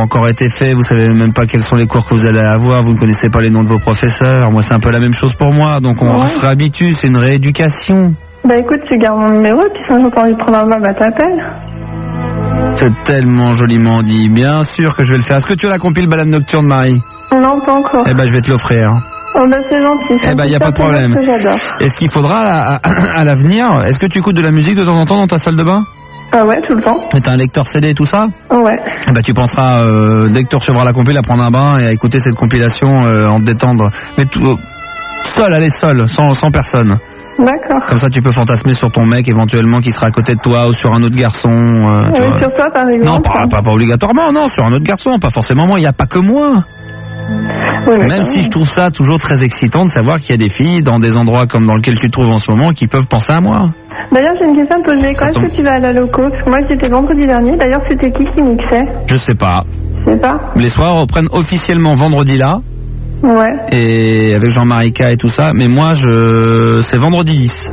encore été fait, vous savez même pas quels sont les cours que vous allez avoir, vous ne connaissez pas les noms de vos professeurs. Moi, c'est un peu la même chose pour moi, donc on se réhabitue, c'est une rééducation. Bah écoute, tu gardes mon numéro, puis si j'ai pas envie de prendre un bain, bah t'appelles. C'est tellement joliment dit. Bien sûr que je vais le faire. Est-ce que tu as la compile balade nocturne, Marie? Non, pas encore. Eh ben, je vais te l'offrir. Oh bah c'est gentil. Eh ben, y a pas de problème. Est-ce qu'il faudra à l'avenir, est-ce que tu écoutes de la musique de temps en temps dans ta salle de bain? Ah ouais, tout le temps. Et t'as un lecteur CD et tout ça? Ouais. Eh ben, tu penseras, dès que tu recevras la compile, à prendre un bain et à écouter cette compilation en te détendre. Mais seul, allez, seul, sans personne. D'accord. Comme ça, tu peux fantasmer sur ton mec éventuellement qui sera à côté de toi ou sur un autre garçon. Oui, sur toi, par exemple. Non, pas obligatoirement, non, sur un autre garçon, pas forcément moi. Il n'y a pas que moi. Oui, même si je trouve ça toujours très excitant de savoir qu'il y a des filles dans des endroits comme dans lequel tu te trouves en ce moment qui peuvent penser à moi. D'ailleurs, j'ai une question à te poser. Quand est-ce que tu vas à la loco? Parce que moi, j'étais vendredi dernier. D'ailleurs, c'était qui mixait? Je sais pas. Je sais pas. Les soirs reprennent officiellement vendredi là. Ouais. Et avec Jean-Marie K et tout ça. Mais moi, c'est vendredi 10.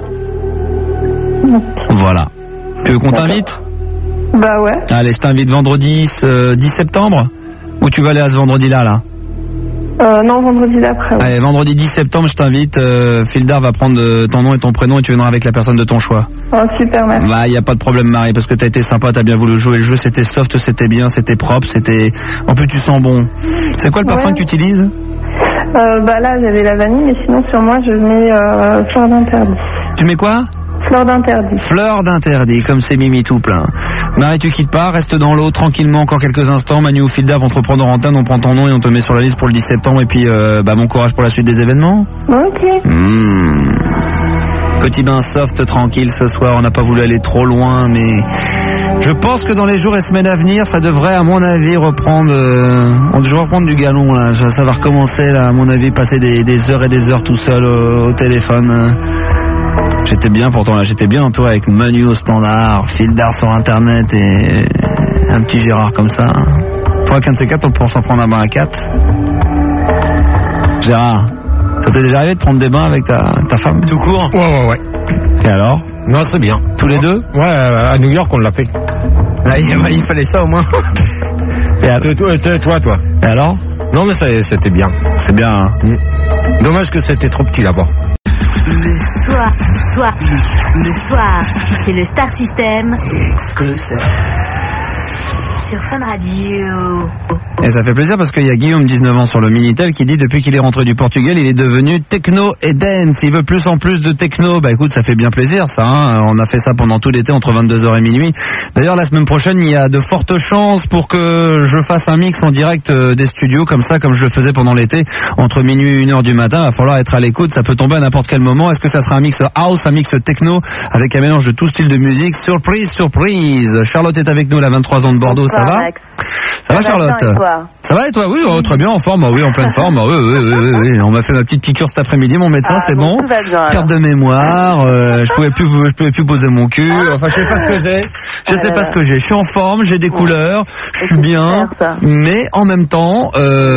Voilà. Tu veux qu'on t'invite? Bah ouais. Allez, je t'invite vendredi 10 septembre. Où tu vas aller à ce vendredi-là, là? Non, vendredi d'après. Ouais. Allez, vendredi 10 septembre, je t'invite. Fildar va prendre ton nom et ton prénom et tu viendras avec la personne de ton choix. Oh, super, merci. Bah, y a pas de problème, Marie, parce que t'as été sympa, t'as bien voulu jouer le jeu, c'était soft, c'était bien, c'était propre, c'était... En plus, tu sens bon. C'est quoi le parfum que tu utilises? Bah là, j'avais la vanille, mais sinon, sur moi, je mets fleur d'interdit. Tu mets quoi? Fleur d'interdit. Fleur d'interdit, comme c'est Mimi tout plein. Marie, tu quittes pas, reste dans l'eau tranquillement encore quelques instants. Manu ou Fildar vont te reprendre en antenne, on prend ton nom et on te met sur la liste pour le 10 septembre. Et puis, bon courage pour la suite des événements. Ok. Petit bain soft, tranquille ce soir. On n'a pas voulu aller trop loin, mais je pense que dans les jours et semaines à venir, ça devrait, à mon avis, reprendre... on devrait reprendre du galon, là. Ça va recommencer, là, à mon avis, passer des heures et des heures tout seul au téléphone. J'étais bien pourtant là, j'étais bien toi avec Manu au standard, Fildar sur internet et un petit Gérard comme ça. Toi, qu'un de ces quatre, on peut s'en prendre un bain à 4. Gérard, ça t'est déjà arrivé de prendre des bains avec ta femme tout court? Ouais. Et alors? Non, c'est bien. Tous les deux? Ouais, à New York on l'a fait. Là, il fallait ça au moins. Et toi. Et alors? Non mais c'était bien. C'est bien, hein. Dommage que c'était trop petit là-bas. Le soir, c'est le Star System. Exclusive. Sur Fun Radio. Et ça fait plaisir parce qu'il y a Guillaume, 19 ans, sur le Minitel qui dit depuis qu'il est rentré du Portugal, il est devenu techno et dance. Il veut plus en plus de techno. Bah écoute, ça fait bien plaisir ça, hein. On a fait ça pendant tout l'été entre 22h et minuit. D'ailleurs, la semaine prochaine, il y a de fortes chances pour que je fasse un mix en direct des studios comme ça, comme je le faisais pendant l'été, entre minuit et 1h du matin. Il va falloir être à l'écoute, ça peut tomber à n'importe quel moment. Est-ce que ça sera un mix house, un mix techno, avec un mélange de tout style de musique? Surprise, surprise. Charlotte est avec nous, elle a 23 ans de Bordeaux, ça va? Ça va Charlotte? Ça va et toi? Oui, très bien, en forme, oui, en pleine forme. Oui. On m'a fait ma petite piqûre cet après-midi, mon médecin, c'est bon. Perte de mémoire, je pouvais plus poser mon cul. Enfin, je sais pas ce que j'ai. Je suis en forme, j'ai des couleurs, je suis bien, mais en même temps,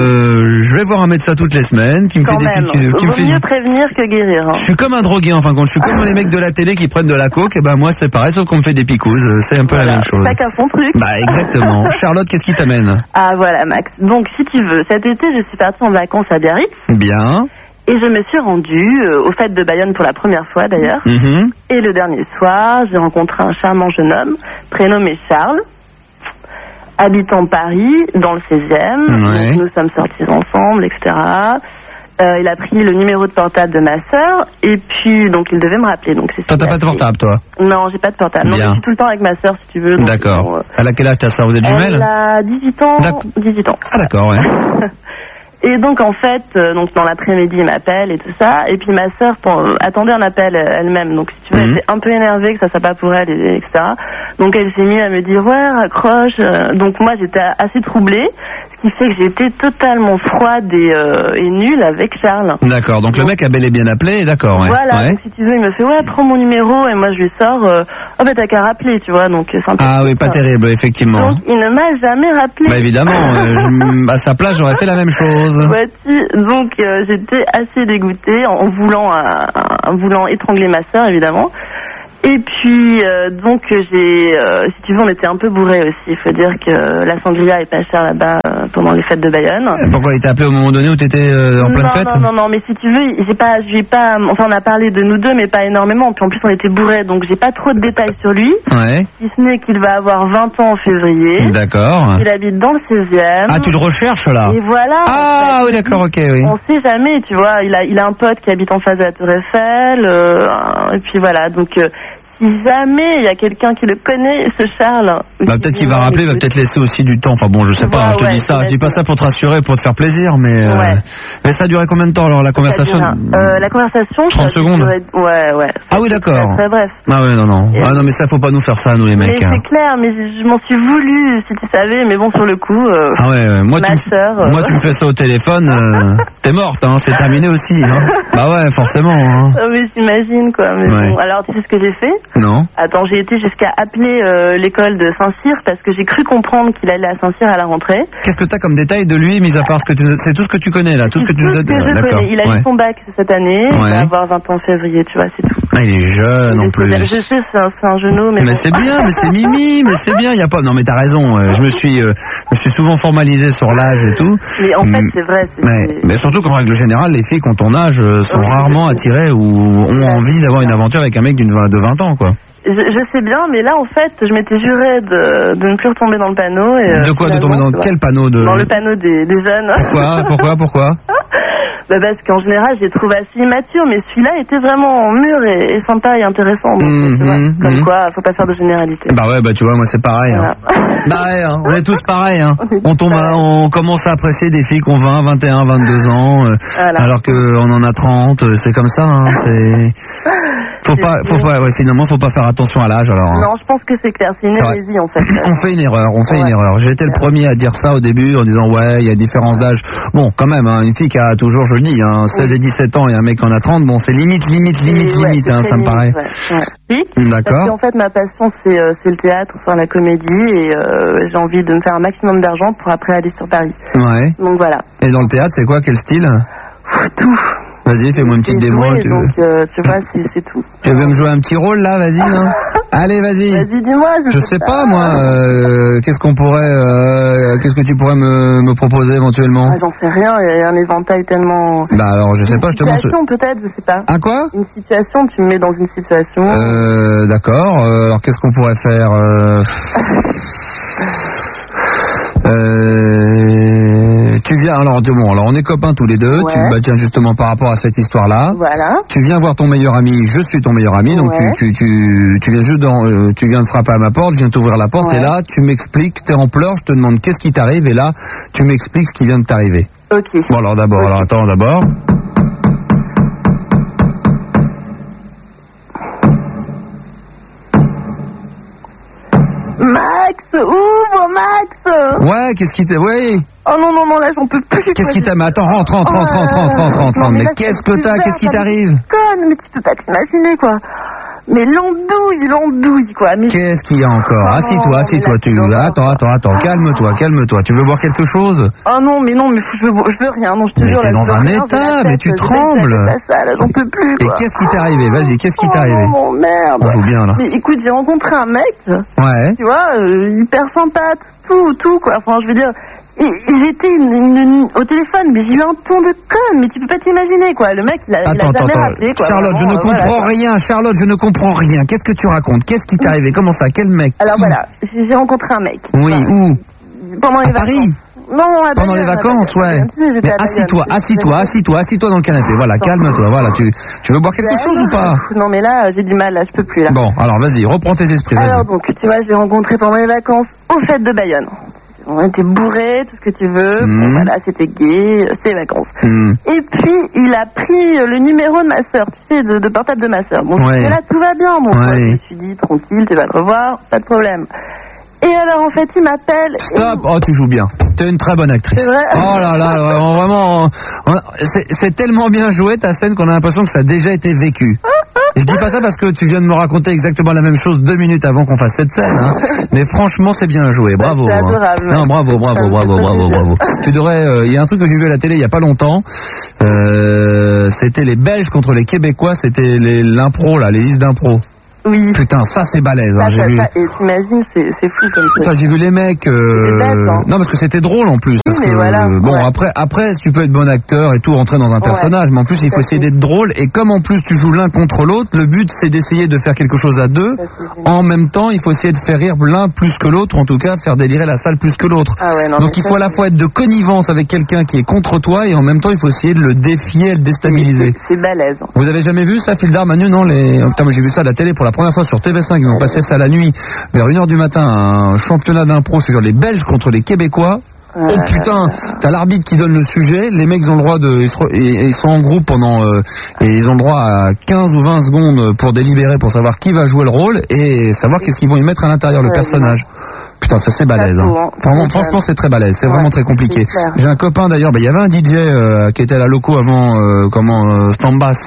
je vais voir un médecin toutes les semaines qui me fait des piqûres. Vaut mieux prévenir que guérir. Je suis comme un drogué en fin de compte. Je suis comme les mecs de la télé qui prennent de la coke. Et ben moi c'est pareil, sauf qu'on me fait des picouzes. C'est un peu la même chose. Chacun son truc. Bah exactement. Charlotte, qu'est-ce qui t'amène? Ah voilà Max. Donc si tu veux, cet été je suis partie en vacances à Biarritz. Bien. Et je me suis rendue aux fêtes de Bayonne pour la première fois d'ailleurs. Et le dernier soir, j'ai rencontré un charmant jeune homme, prénommé Charles, habitant Paris, dans le 16e. Ouais. Donc, nous sommes sortis ensemble, etc. Il a pris le numéro de portable de ma sœur et puis donc il devait me rappeler. Donc c'est. Toi t'as pas de portable toi? Non, j'ai pas de portable. Non, je suis tout le temps avec ma sœur si tu veux. D'accord. Elle a quel âge ta sœur? Vous êtes jumelles? Elle a 18 ans. 18 ans. Ah d'accord, ouais. Et donc en fait, donc dans l'après-midi, il m'appelle et tout ça. Et puis ma sœur attendait un appel elle-même. Donc si tu veux, elle était un peu énervée que ça soit pas pour elle, etc. Donc elle s'est mise à me dire ouais, raccroche. Donc moi j'étais assez troublée, ce qui fait que j'étais totalement froide et nulle avec Charles. D'accord. Donc le mec a bel et bien appelé, d'accord. Ouais. Voilà. Ouais. Donc si tu veux, il me fait ouais, prends mon numéro et moi je lui sors. Oh bah t'as qu'à rappeler, tu vois. Donc ah oui, pas terrible, effectivement. Donc il ne m'a jamais rappelé. Bah évidemment, à sa place j'aurais fait la même chose. Voici, donc j'étais assez dégoûtée en voulant étrangler ma sœur évidemment. Et puis donc si tu veux, on était un peu bourrés aussi. Il faut dire que la sangria est pas chère là-bas pendant les fêtes de Bayonne. Pourquoi il t'a appelé au moment donné où t'étais en pleine fête? Non, mais si tu veux, enfin on a parlé de nous deux, mais pas énormément. Puis en plus on était bourrés, donc j'ai pas trop de détails sur lui. Ouais. Si ce n'est qu'il va avoir 20 ans en février. D'accord. Il habite dans le 16e. Ah, tu le recherches là? Et voilà. Ah oui, d'accord, ok, oui. On sait jamais, tu vois. Il a un pote qui habite en face de la Tour Eiffel. Et puis voilà, donc. Si jamais il y a quelqu'un qui le connaît, ce Charles. Bah peut-être qu'il va rappeler, va peut-être laisser aussi du temps. Enfin bon, je sais pas, je te dis ça, je dis pas ça pour te rassurer, pour te faire plaisir, mais mais ça a duré combien de temps alors la conversation? La conversation 30 secondes. Ouais. Ah oui, d'accord. Très bref. Ah ouais, non. Ah non, mais ça faut pas nous faire ça nous les mecs. Mais c'est clair, mais je m'en suis voulu, si tu savais, mais bon sur le coup. Ah ouais, moi tu me fais ça au téléphone, t'es morte, hein, c'est terminé aussi. Hein. Bah ouais, forcément. Hein. Mais j'imagine quoi. Mais bon, alors tu sais ce que j'ai fait? Non. Attends, j'ai été jusqu'à appeler l'école de Saint-Cyr parce que j'ai cru comprendre qu'il allait à Saint-Cyr à la rentrée. Qu'est-ce que t'as comme détail de lui, mis à part ce que c'est tout ce que tu connais là, tout ce que tu nous as dit. D'accord. Il a eu son bac cette année, il va avoir 20 ans en février, tu vois, c'est tout. Ah, il est jeune en plus. Je sais, c'est un genou, mais. Mais c'est bien, mais c'est mimi, mais c'est bien. Il y a pas. Non, mais t'as raison. Je me suis souvent formalisé sur l'âge et tout. Mais en fait, c'est vrai. Mais surtout qu'en règle générale, les filles quand on âge sont rarement attirées ou ont envie d'avoir une aventure avec un mec de 20 ans, quoi. Je sais bien, mais là en fait, je m'étais juré de ne plus retomber dans le panneau. Et, de quoi? De tomber dans quel panneau? Dans le panneau des jeunes. Pourquoi Bah parce qu'en général, j'ai trouvé assez immature, mais celui-là était vraiment mûr et sympa et intéressant. Donc, tu vois, comme quoi, faut pas faire de généralité. Bah ouais, bah tu vois, moi c'est pareil. Voilà. Hein. Bah ouais, hein, on est tous pareils. Hein. On commence à apprécier des filles qui ont 20, 21, 22 ans, alors qu'on en a 30. C'est comme ça. Hein, c'est. Finalement, faut pas faire attention à l'âge, alors. Non, je pense que c'est clair, c'est une hérésie, en fait. On fait une erreur. J'ai été le premier à dire ça au début, en disant, il y a différence d'âge. Bon, quand même, hein, une fille qui a toujours, je le dis, 16 et 17 ans et un mec qui en a 30, bon, c'est limite, hein, ça me paraît. Oui, d'accord. Parce qu'en fait, ma passion, c'est le théâtre, enfin, la comédie, et j'ai envie de me faire un maximum d'argent pour après aller sur Paris. Ouais. Donc voilà. Et dans le théâtre, c'est quoi, quel style? Tout. Vas-y, fais-moi une petite démo. Tu vois, c'est tout. Tu veux me jouer un petit rôle là, vas-y, non? Allez, vas-y. Vas-y, dis-moi. Je sais pas, moi. Qu'est-ce que tu pourrais me proposer éventuellement? J'en sais rien. Il y a un éventail tellement. Bah alors, je sais pas. Une situation peut-être, je sais pas. Un quoi? Une situation. Tu me mets dans une situation. D'accord. Alors, qu'est-ce qu'on pourrait faire? Tu viens alors on est copains tous les deux. Ouais. Tiens justement par rapport à cette histoire-là. Voilà. Tu viens voir ton meilleur ami. Je suis ton meilleur ami. Donc tu viens juste tu viens de frapper à ma porte. Je viens t'ouvrir la porte et là tu m'expliques. T'es en pleurs. Je te demande qu'est-ce qui t'arrive et là tu m'expliques ce qui vient de t'arriver. Ok. Bon alors d'abord. Alors attends d'abord. Max, ouvre Max. Ouais, qu'est-ce qui t'est... Oui. Oh non, là j'en peux plus. Qu'est-ce qui t'a... Mais attends, rentre. Mais qu'est-ce que t'as? Qu'est-ce qui t'arrive? Mais tu peux pas t'imaginer, quoi. Mais l'andouille, quoi. Mais... Qu'est-ce qu'il y a encore? Assis-toi. Attends, calme-toi. Tu veux boire quelque chose? Oh non, mais je veux rien. Non, je te jure. Mais t'es dans un état, mais tu trembles. Là, j'en peux plus, quoi. Et qu'est-ce qui t'est arrivé? Vas-y, qu'est-ce qui t'est arrivé? Oh merde. On joue bien, là. Mais écoute, j'ai rencontré un mec. Ouais. Tu vois, hyper sympa, tout, quoi. Enfin, je veux dire... Et j'étais au téléphone, mais j'ai eu un ton de conne, mais tu peux pas t'imaginer, quoi. Le mec, il a jamais rappelé, quoi. Charlotte, je ne comprends rien. Charlotte, je ne comprends rien. Qu'est-ce que tu racontes? Qu'est-ce qui t'est arrivé? Comment ça? Quel mec? Alors voilà, j'ai rencontré un mec. Oui, où? Pendant les vacances. Paris? Non, pendant les vacances, ouais. Mais assis-toi dans le canapé. Voilà, calme-toi. Voilà, tu veux boire quelque chose ou pas? Non, mais là, j'ai du mal, là, je peux plus, là. Bon, alors vas-y, reprends tes esprits. Alors donc, tu vois, j'ai rencontré pendant les vacances aux fêtes de Bayonne. On était bourrés, tout ce que tu veux. Bon, voilà, c'était gay, c'est vacances. Et puis, il a pris le numéro de ma sœur, tu sais, de portable de ma sœur. Bon, là, tout va bien. Bon, je me suis dit, tranquille, tu vas te revoir, pas de problème. Et alors, en fait, il m'appelle... Stop. Oh, tu joues bien. T'es une très bonne actrice. C'est vrai. Oh là là, vraiment... C'est tellement bien joué, ta scène, qu'on a l'impression que ça a déjà été vécu. Et je dis pas ça parce que tu viens de me raconter exactement la même chose 2 minutes avant qu'on fasse cette scène, hein. Mais franchement, c'est bien joué. Bravo. C'est adorable. Non, bravo. Tu devrais, il y a un truc que j'ai vu à la télé il y a pas longtemps. C'était les Belges contre les Québécois, c'était l'impro, là, les listes d'impro. Oui. Putain, ça c'est balèze. Hein, Ça, j'ai ça, vu. ça, et t'imagines, c'est fou comme ça. Putain, j'ai vu les mecs. bête, hein. Non, parce que c'était drôle en plus. Parce mais que voilà, bon, ouais. après, tu peux être bon acteur et tout, rentrer dans un personnage, mais en plus il faut essayer d'être drôle. Et comme en plus tu joues l'un contre l'autre, le but c'est d'essayer de faire quelque chose à deux. Ça, c'est génial. En même temps, il faut essayer de faire rire l'un plus que l'autre, ou en tout cas faire délirer la salle plus que l'autre. Ah ouais, non, Donc mais il ça, faut à la fois être de connivence avec quelqu'un qui est contre toi, et en même temps il faut essayer de le défier, et le déstabiliser. C'est balèze. Vous avez jamais vu ça, Fildar, Manu? Non, putain, moi j'ai vu ça à la télé pour la première fois sur TV5. Ils ont passé ça la nuit, vers 1h du matin, un championnat d'impro, c'est genre les Belges contre les Québécois. Oh putain, t'as l'arbitre qui donne le sujet, les mecs ont le droit de, ils sont en groupe pendant, et ils ont le droit à 15 ou 20 secondes pour délibérer, pour savoir qui va jouer le rôle et savoir qu'est-ce qu'ils vont y mettre à l'intérieur, le personnage. Putain, ça c'est balèze. Hein. Vraiment, franchement, c'est très balèze. C'est vraiment très compliqué. J'ai un copain d'ailleurs, il y avait un DJ qui était à la loco avant, Stambas,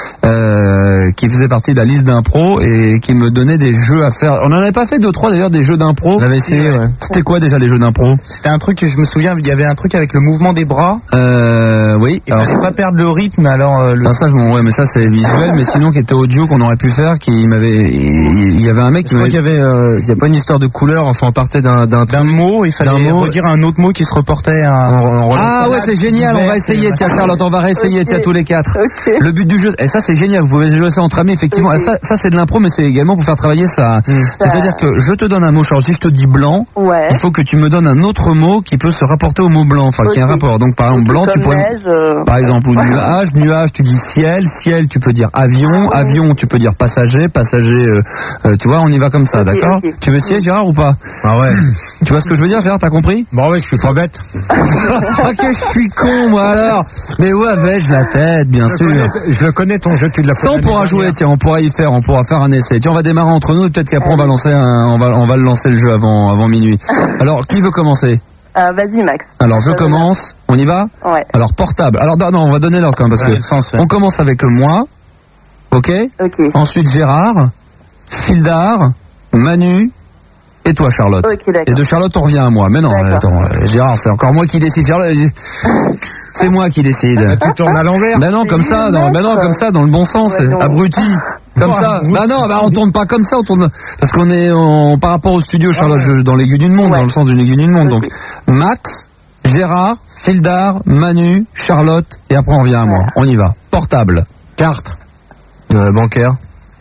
qui faisait partie de la liste d'impro et qui me donnait des jeux à faire. On en avait pas fait 2-3 d'ailleurs, des jeux d'impro. On avait essayé, ouais. C'était quoi déjà les jeux d'impro? C'était un truc que je me souviens, il y avait un truc avec le mouvement des bras. Oui. Il fallait pas perdre le rythme, alors ça, ouais, mais ça c'est visuel, mais sinon qui était audio qu'on aurait pu faire, il y avait un mec qui m'avait. Il y a pas une histoire de couleur, enfin on partait d'un mot, il fallait redire un autre mot qui se reportait à Ah ouais, c'est génial, on va essayer, tiens Charlotte, on va réessayer, tiens tous les quatre. Okay. Le but du jeu, et ça c'est génial, vous pouvez jouer ça entre amis, effectivement. Okay. Ça c'est de l'impro, mais c'est également pour faire travailler ça. C'est-à-dire que je te donne un mot, Charlotte, si je te dis blanc, ouais. Il faut que tu me donnes un autre mot qui peut se rapporter au mot blanc, enfin qui a un rapport. Donc par exemple blanc, tu pourrais, neige, par exemple, ou nuage, tu dis ciel, tu peux dire avion, avion, tu peux dire passager, tu vois, on y va comme ça, d'accord? Tu veux essayer, Gérard, ou pas? Ah ouais. Tu vois ce que je veux dire, Gérard, t'as compris? Bon ouais, je suis pas bête. Ok, je suis con, moi, alors. Mais où avais-je la tête, bien sûr. Je le connais ton jeu, tu l'as fait. Ça, on pourra jouer, tiens, on pourra faire un essai. Tiens, on va démarrer entre nous, et peut-être qu'après on va lancer on va le lancer le jeu avant minuit. Alors, qui veut commencer? Vas-y, Max. Alors, je commence. On y va? Ouais. Alors, portable. Alors, non, on va donner l'ordre quand même, parce que on commence avec moi. Ok? Ensuite, Gérard, Fildar, Manu, et toi, Charlotte. Ok, d'accord. Et de Charlotte, on revient à moi. Mais non, attends, Gérard, c'est encore moi qui décide. Charlotte, c'est moi qui décide. Tu tournes à l'envers. Ben non, comme ça, comme ça, dans le bon sens, abruti. Comme ça. Bah non, on tourne pas comme ça, on tourne parce qu'on est par rapport au studio, Charlotte, dans l'aiguille d'une montre, dans le sens d'une aiguille d'une montre. Donc Max, Gérard, Fildar, Manu, Charlotte, et après on revient à moi. On y va. Portable. Carte. bancaire.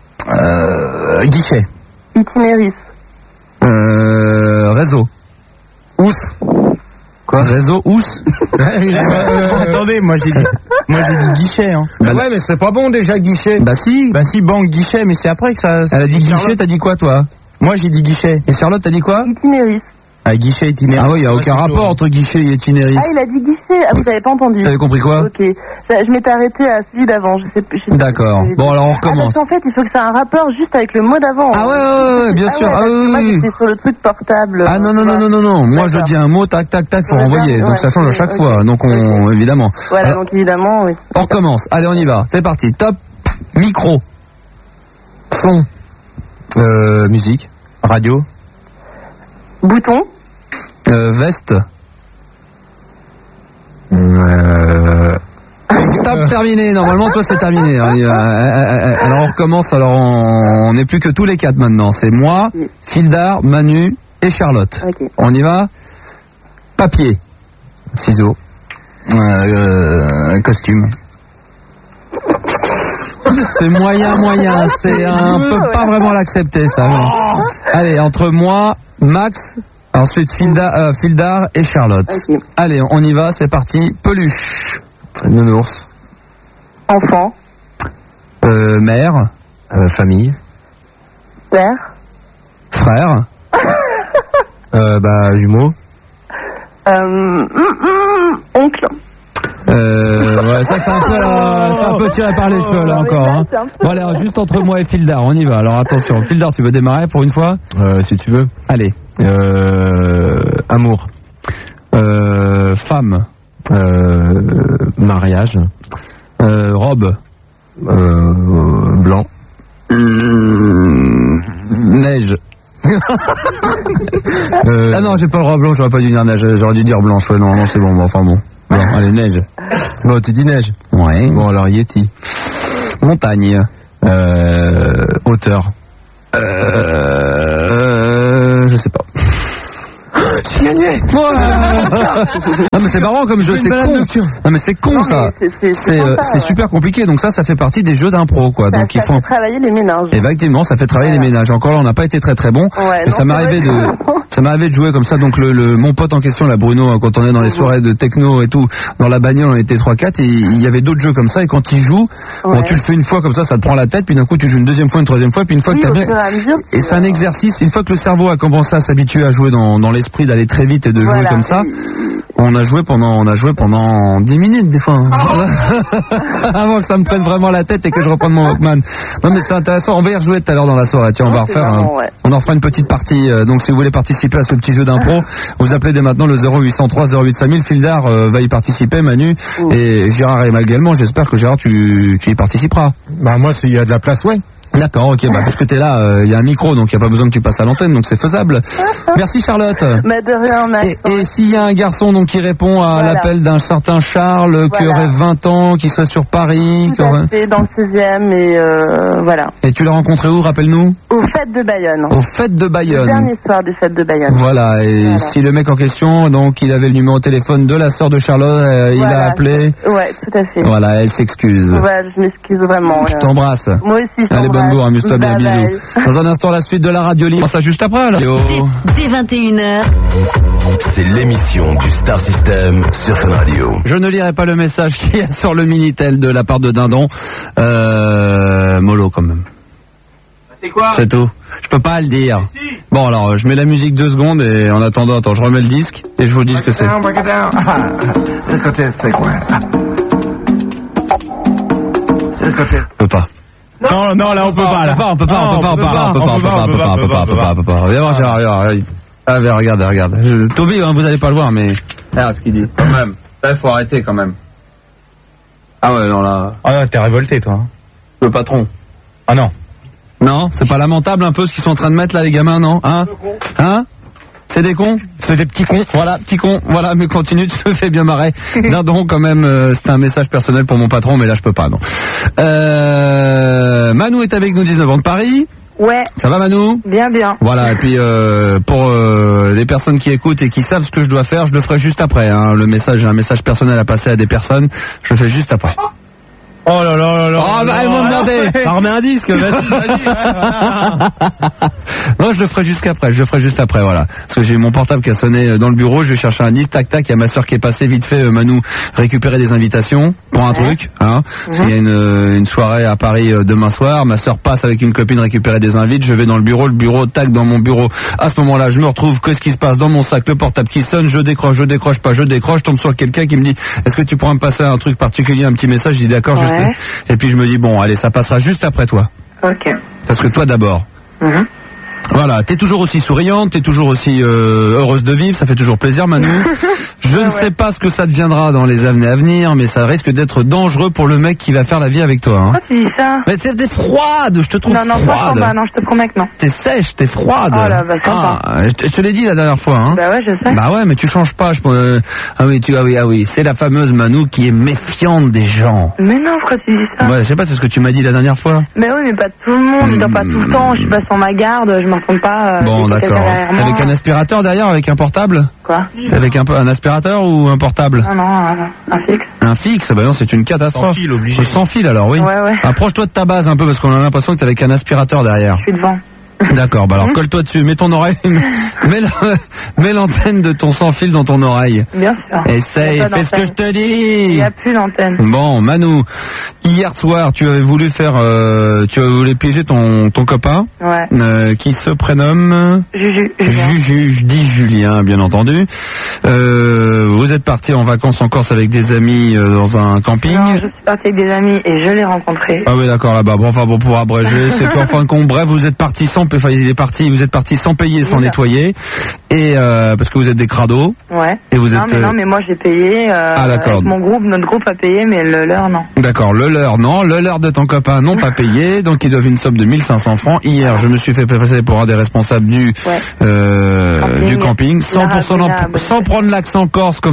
Guichet. Itinéris. Réseau. Ous. Quoi? Réseau, ous. Attendez, moi j'ai dit guichet, hein. Bah, ouais, mais c'est pas bon déjà, guichet. Bah si, banque, guichet, mais c'est après que ça... elle a dit guichet, t'as dit quoi, toi? Moi j'ai dit guichet. Et Charlotte, t'as dit quoi? Itinéris. Ah, guichet, itinéraire. Ah oui, il n'y a aucun rapport entre guichet et itinéris. Ah, il a dit guichet. Ah, vous avez pas entendu. T'avais compris quoi? Ok. Je m'étais arrêté à celui d'avant. Je sais plus. D'accord. Bon, alors on recommence. En fait, il faut que ça ait un rapport juste avec le mot d'avant. Ah ouais, bien sûr. Parce que moi, j'étais sur le truc portable. Ah non. Moi, je dis un mot, tac, faut renvoyer. Donc ça change à chaque fois. Donc évidemment. Voilà, alors, donc évidemment, oui. on recommence. Allez, on y va. C'est parti. Top. Micro. Son. Musique. Radio. Bouton. Veste. Top, terminé. Normalement, toi, c'est terminé. Alors, on recommence. Alors, on n'est plus que tous les quatre maintenant. C'est moi, Fildar, Manu et Charlotte. Okay. On y va. Papier. Ciseaux. Costume. C'est moyen. C'est on peut pas vraiment l'accepter, ça. Allez, entre moi, Max, ensuite Fildar et Charlotte. Okay. Allez, on y va, c'est parti. Peluche. Nounours. Enfant. Mère. Famille. Père. Frère. Jumeau. Oncle. Ouais, ça c'est un peu tiré par les cheveux là encore. Hein. Bon allez, alors, juste entre moi et Fildar, on y va. Alors attention, Fildar, tu veux démarrer pour une fois? Si tu veux. Allez. Amour. Femme. Mariage. Robe. Blanc. Neige. Ah non, j'ai pas le robe blanc, j'aurais pas dû dire neige, j'aurais dû dire blanche. Ouais, non, c'est bon, enfin bon. Bon, allez, neige. Bon, tu dis neige. Ouais. Bon, alors Yeti. Montagne. Hauteur. Je sais pas. J'ai gagné. Non mais c'est marrant comme jeu, c'est con. Non mais c'est con ça. C'est super compliqué. Donc ça fait partie des jeux d'impro quoi. Ça, Donc ça fait travailler les ménages. Effectivement, ça fait travailler les ménages. Encore là, on n'a pas été très bon. Ouais, mais ça m'est arrivé de jouer comme ça. Donc mon pote en question, là, Bruno, quand on est dans les soirées de techno et tout, dans la bagnole, on était 3-4 et il y avait d'autres jeux comme ça. Et quand il joue, bon, tu le fais une fois comme ça te prend la tête, puis d'un coup tu joues une deuxième fois, une troisième fois, puis une fois que t'as bien. Et c'est un exercice. Une fois que le cerveau a commencé à s'habituer à jouer dans l'esprit d'aller très vite et de jouer comme ça. On a joué pendant 10 minutes des fois. Avant que ça me prenne vraiment la tête et que je reprenne mon Walkman. Non mais c'est intéressant, on va y rejouer tout à l'heure dans la soirée. Tiens, on va refaire on en fera une petite partie. Donc si vous voulez participer à ce petit jeu d'impro, vous appelez dès maintenant le 0803 08 5000. Phildar va y participer, Manu et Gérard également. J'espère que Gérard tu y participeras. Bah moi s'il y a de la place, ouais. D'accord, ok, parce que t'es là, il y a un micro, donc il n'y a pas besoin que tu passes à l'antenne, donc c'est faisable. Merci Charlotte. Mais de rien, Max. Et s'il y a un garçon donc qui répond à l'appel d'un certain Charles, qui aurait 20 ans, qui serait sur Paris, tout à fait, dans le 6e et voilà. Et tu l'as rencontré où, rappelle-nous? Aux Fêtes de Bayonne. Aux Fêtes de Bayonne. Le dernier soir des Fêtes de Bayonne. Voilà, et si le mec en question, donc il avait le numéro de téléphone de la sœur de Charlotte, il a appelé. Ouais, tout à fait. Voilà, elle s'excuse. Ouais, je m'excuse vraiment. Je t'embrasse. Moi aussi, allez, bonne bourre, amuse-toi bien, bisous. Dans un instant, la suite de la radio libre. Ça juste après, là. Dès 21h. C'est l'émission du Star System sur Fun Radio. Je ne lirai pas le message qu'il y a sur le Minitel de la part de Dindon. Mollo, quand même. C'est quoi? C'est tout. Je peux pas le dire. Si. Bon, alors, je mets la musique 2 secondes et en attendant, je remets le disque et je vous dis ce que c'est. C'est quoi? Je peux pas. Non, là on peut pas, là. On peut pas. Viens voir, Gérard, regarde. Toby, vous allez pas le voir, mais regarde ce qu'il dit. Quand même. Là, il faut arrêter quand même. Ah ouais, non, là. Ah non, t'es révolté, toi. Le patron. Ah non. Non, c'est pas lamentable un peu ce qu'ils sont en train de mettre là, les gamins, non? Hein? C'est des cons? C'est des petits cons. Voilà, petits cons. Voilà, mais continue, tu me fais bien marrer. Dindon, quand même, c'était un message personnel pour mon patron, mais là, je peux pas, non. Manu est avec nous, 19 ans de Paris. Ouais. Ça va, Manu? Bien. Voilà, et puis pour les personnes qui écoutent et qui savent ce que je dois faire, je le ferai juste après. Hein. Le message, j'ai un message personnel à passer à des personnes, je le fais juste après. Oh là là là là. Oh bah ils m'ont demandé. Remets un disque, vas-y. Non, je le ferai juste après, voilà. Parce que j'ai mon portable qui a sonné dans le bureau, je vais chercher un disque, tac, il y a ma soeur qui est passée vite fait, Manu, récupérer des invitations pour un truc, hein. Parce qu'il y a une soirée à Paris demain soir, ma soeur passe avec une copine récupérer des invites, je vais dans le bureau, tac, dans mon bureau. À ce moment-là, je me retrouve, qu'est-ce qui se passe dans mon sac, le portable qui sonne, je décroche, je tombe sur quelqu'un qui me dit, est-ce que tu pourrais me passer un truc particulier, un petit message, je dis d'accord, juste. Et puis je me dis, bon, allez, ça passera juste après toi. Ok. Parce que toi d'abord. Voilà, t'es toujours aussi souriante, t'es toujours aussi heureuse de vivre, ça fait toujours plaisir, Manu. Je ne sais pas ce que ça deviendra dans les années à venir, mais ça risque d'être dangereux pour le mec qui va faire la vie avec toi. Hein. Pourquoi tu dis ça? Mais t'es froide, je te trouve froide. Non, je te promets que non. T'es sèche, t'es froide. Oh là, bah, je te l'ai dit la dernière fois. Hein. Bah ouais, je sais. Bah ouais, mais tu changes pas. Ah oui, c'est la fameuse Manu qui est méfiante des gens. Mais non, pourquoi tu dis ça? Ouais, je sais pas, c'est ce que tu m'as dit la dernière fois. Mais oui, mais pas tout le monde, je dors pas tout le temps, je suis pas sur ma garde, je m'en retourne pas. Bon, d'accord. Avec un aspirateur derrière, avec un portable? Quoi? Avec un aspirateur ou un portable? Non, un fixe. Un fixe? Bah non, c'est une catastrophe. Sans fil, obligé. Sans fil alors, oui. Ouais. Approche-toi de ta base un peu parce qu'on a l'impression que t'es avec un aspirateur derrière. Je suis devant. D'accord, bah alors colle-toi dessus, mets ton oreille, mets l'antenne de ton sans fil dans ton oreille. Bien sûr. Essaye, fais ce que je te dis. Il n'y a plus d'antenne. Bon, Manu, hier soir, tu avais voulu piéger ton copain. Ouais. Qui se prénomme Juju. Je dis Julien, bien entendu. Vous êtes parti en vacances en Corse avec des amis dans un camping. Non, je suis parti avec des amis et je l'ai rencontré. Ah oui, d'accord, là-bas. Bon, pour abréger, c'est qu'en fin de compte, bref, vous êtes parti vous êtes parti sans payer, sans nettoyer, et parce que vous êtes des crados. Ouais. Et vous non, mais moi j'ai payé. D'accord. Notre groupe a payé, mais le leur non. D'accord, le leur de ton copain n'ont pas payé, donc ils doivent une somme de 1500 francs. Hier, je me suis fait passer pour un des responsables du camping, sans prendre l'accent corse comme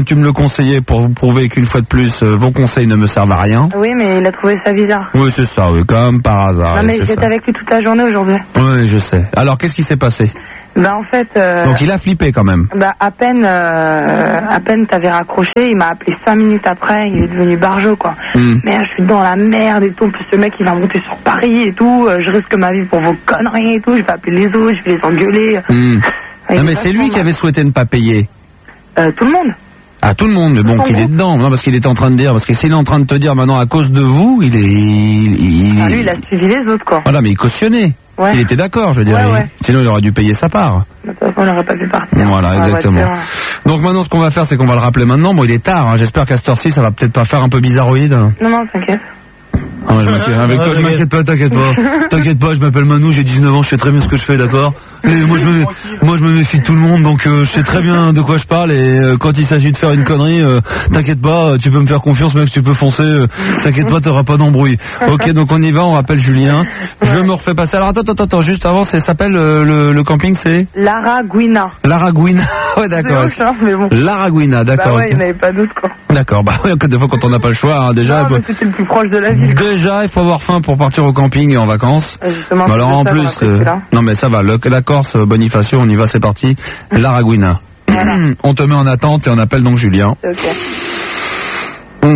tu me le conseillais pour vous prouver qu'une fois de plus, vos conseils ne me servent à rien. Oui, mais il a trouvé ça bizarre. Oui, c'est ça, oui, comme par hasard. Non, mais c'est j'étais ça. avec lui toute la journée aujourd'hui. Oui, je sais. Alors, qu'est-ce qui s'est passé? Bah en fait. Donc il a flippé quand même. Bah à peine t'avais raccroché, il m'a appelé 5 minutes après, il est devenu barjot quoi. Mais je suis dans la merde et tout, en plus ce mec il va monter sur Paris et tout, je risque ma vie pour vos conneries et tout, je vais appeler les autres, je vais les engueuler. Non mais c'est lui qui avait souhaité ne pas payer. Tout le monde. Ah, tout le monde, mais bon, qu'il est dedans. Non, parce qu'il était en train de dire, parce que s'il est en train de te dire maintenant à cause de vous, Lui il a suivi les autres quoi. Voilà, mais il cautionnait. Ouais. Il était d'accord, je veux dire. Ouais. Sinon, il aurait dû payer sa part. De toute façon, on n'aurait pas pu partir. Voilà, exactement. Donc maintenant, ce qu'on va faire, c'est qu'on va le rappeler maintenant. Bon, il est tard. Hein. J'espère qu'à cette heure-ci, ça va peut-être pas faire un peu bizarroïde. Non, t'inquiète. Ah, avec toi, je m'inquiète pas, t'inquiète pas. T'inquiète pas, je m'appelle Manou, j'ai 19 ans, je sais très bien ce que je fais, d'accord. Et moi, je me méfie de tout le monde, donc je sais très bien de quoi je parle. Et quand il s'agit de faire une connerie, t'inquiète pas, tu peux me faire confiance, mec, tu peux foncer. T'inquiète pas, t'auras pas d'embrouille. Ok, donc on y va, on rappelle Julien. Je me refais passer. Alors attends, juste avant, ça s'appelle le camping, c'est L'Araguina. L'Araguina. Ouais, d'accord. C'est moche, hein, mais bon. L'Araguina, d'accord. Bah ouais, il n'y avait pas d'autre quoi. D'accord, bah ouais, des fois quand on n'a pas le choix, hein, déjà. Non, mais c'était le plus proche de la ville. Déjà, il faut avoir faim pour partir au camping et en vacances. Justement, alors en plus, non mais ça va, la Corse, Bonifacio, on y va, c'est parti. L'Araguina. Voilà. On te met en attente et on appelle donc Julien. Ok.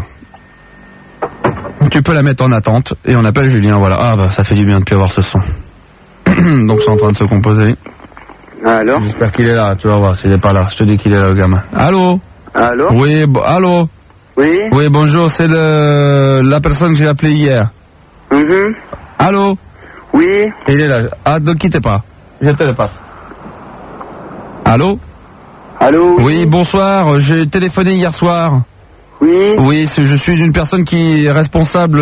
Tu peux la mettre en attente et on appelle Julien, voilà. Ah bah ça fait du bien de plus avoir ce son. Donc c'est en train de se composer. Alors. J'espère qu'il est là, tu vas voir s'il est pas là. Je te dis qu'il est là, le gamin. Allô? Allô? Oui, allô? Oui? Oui, bonjour, c'est la personne que j'ai appelée hier. Allô? Oui? Il est là. Ah, ne quittez pas. Je te le passe. Allô? Allô? Oui, bonsoir. J'ai téléphoné hier soir. Oui? Oui, je suis une personne qui est responsable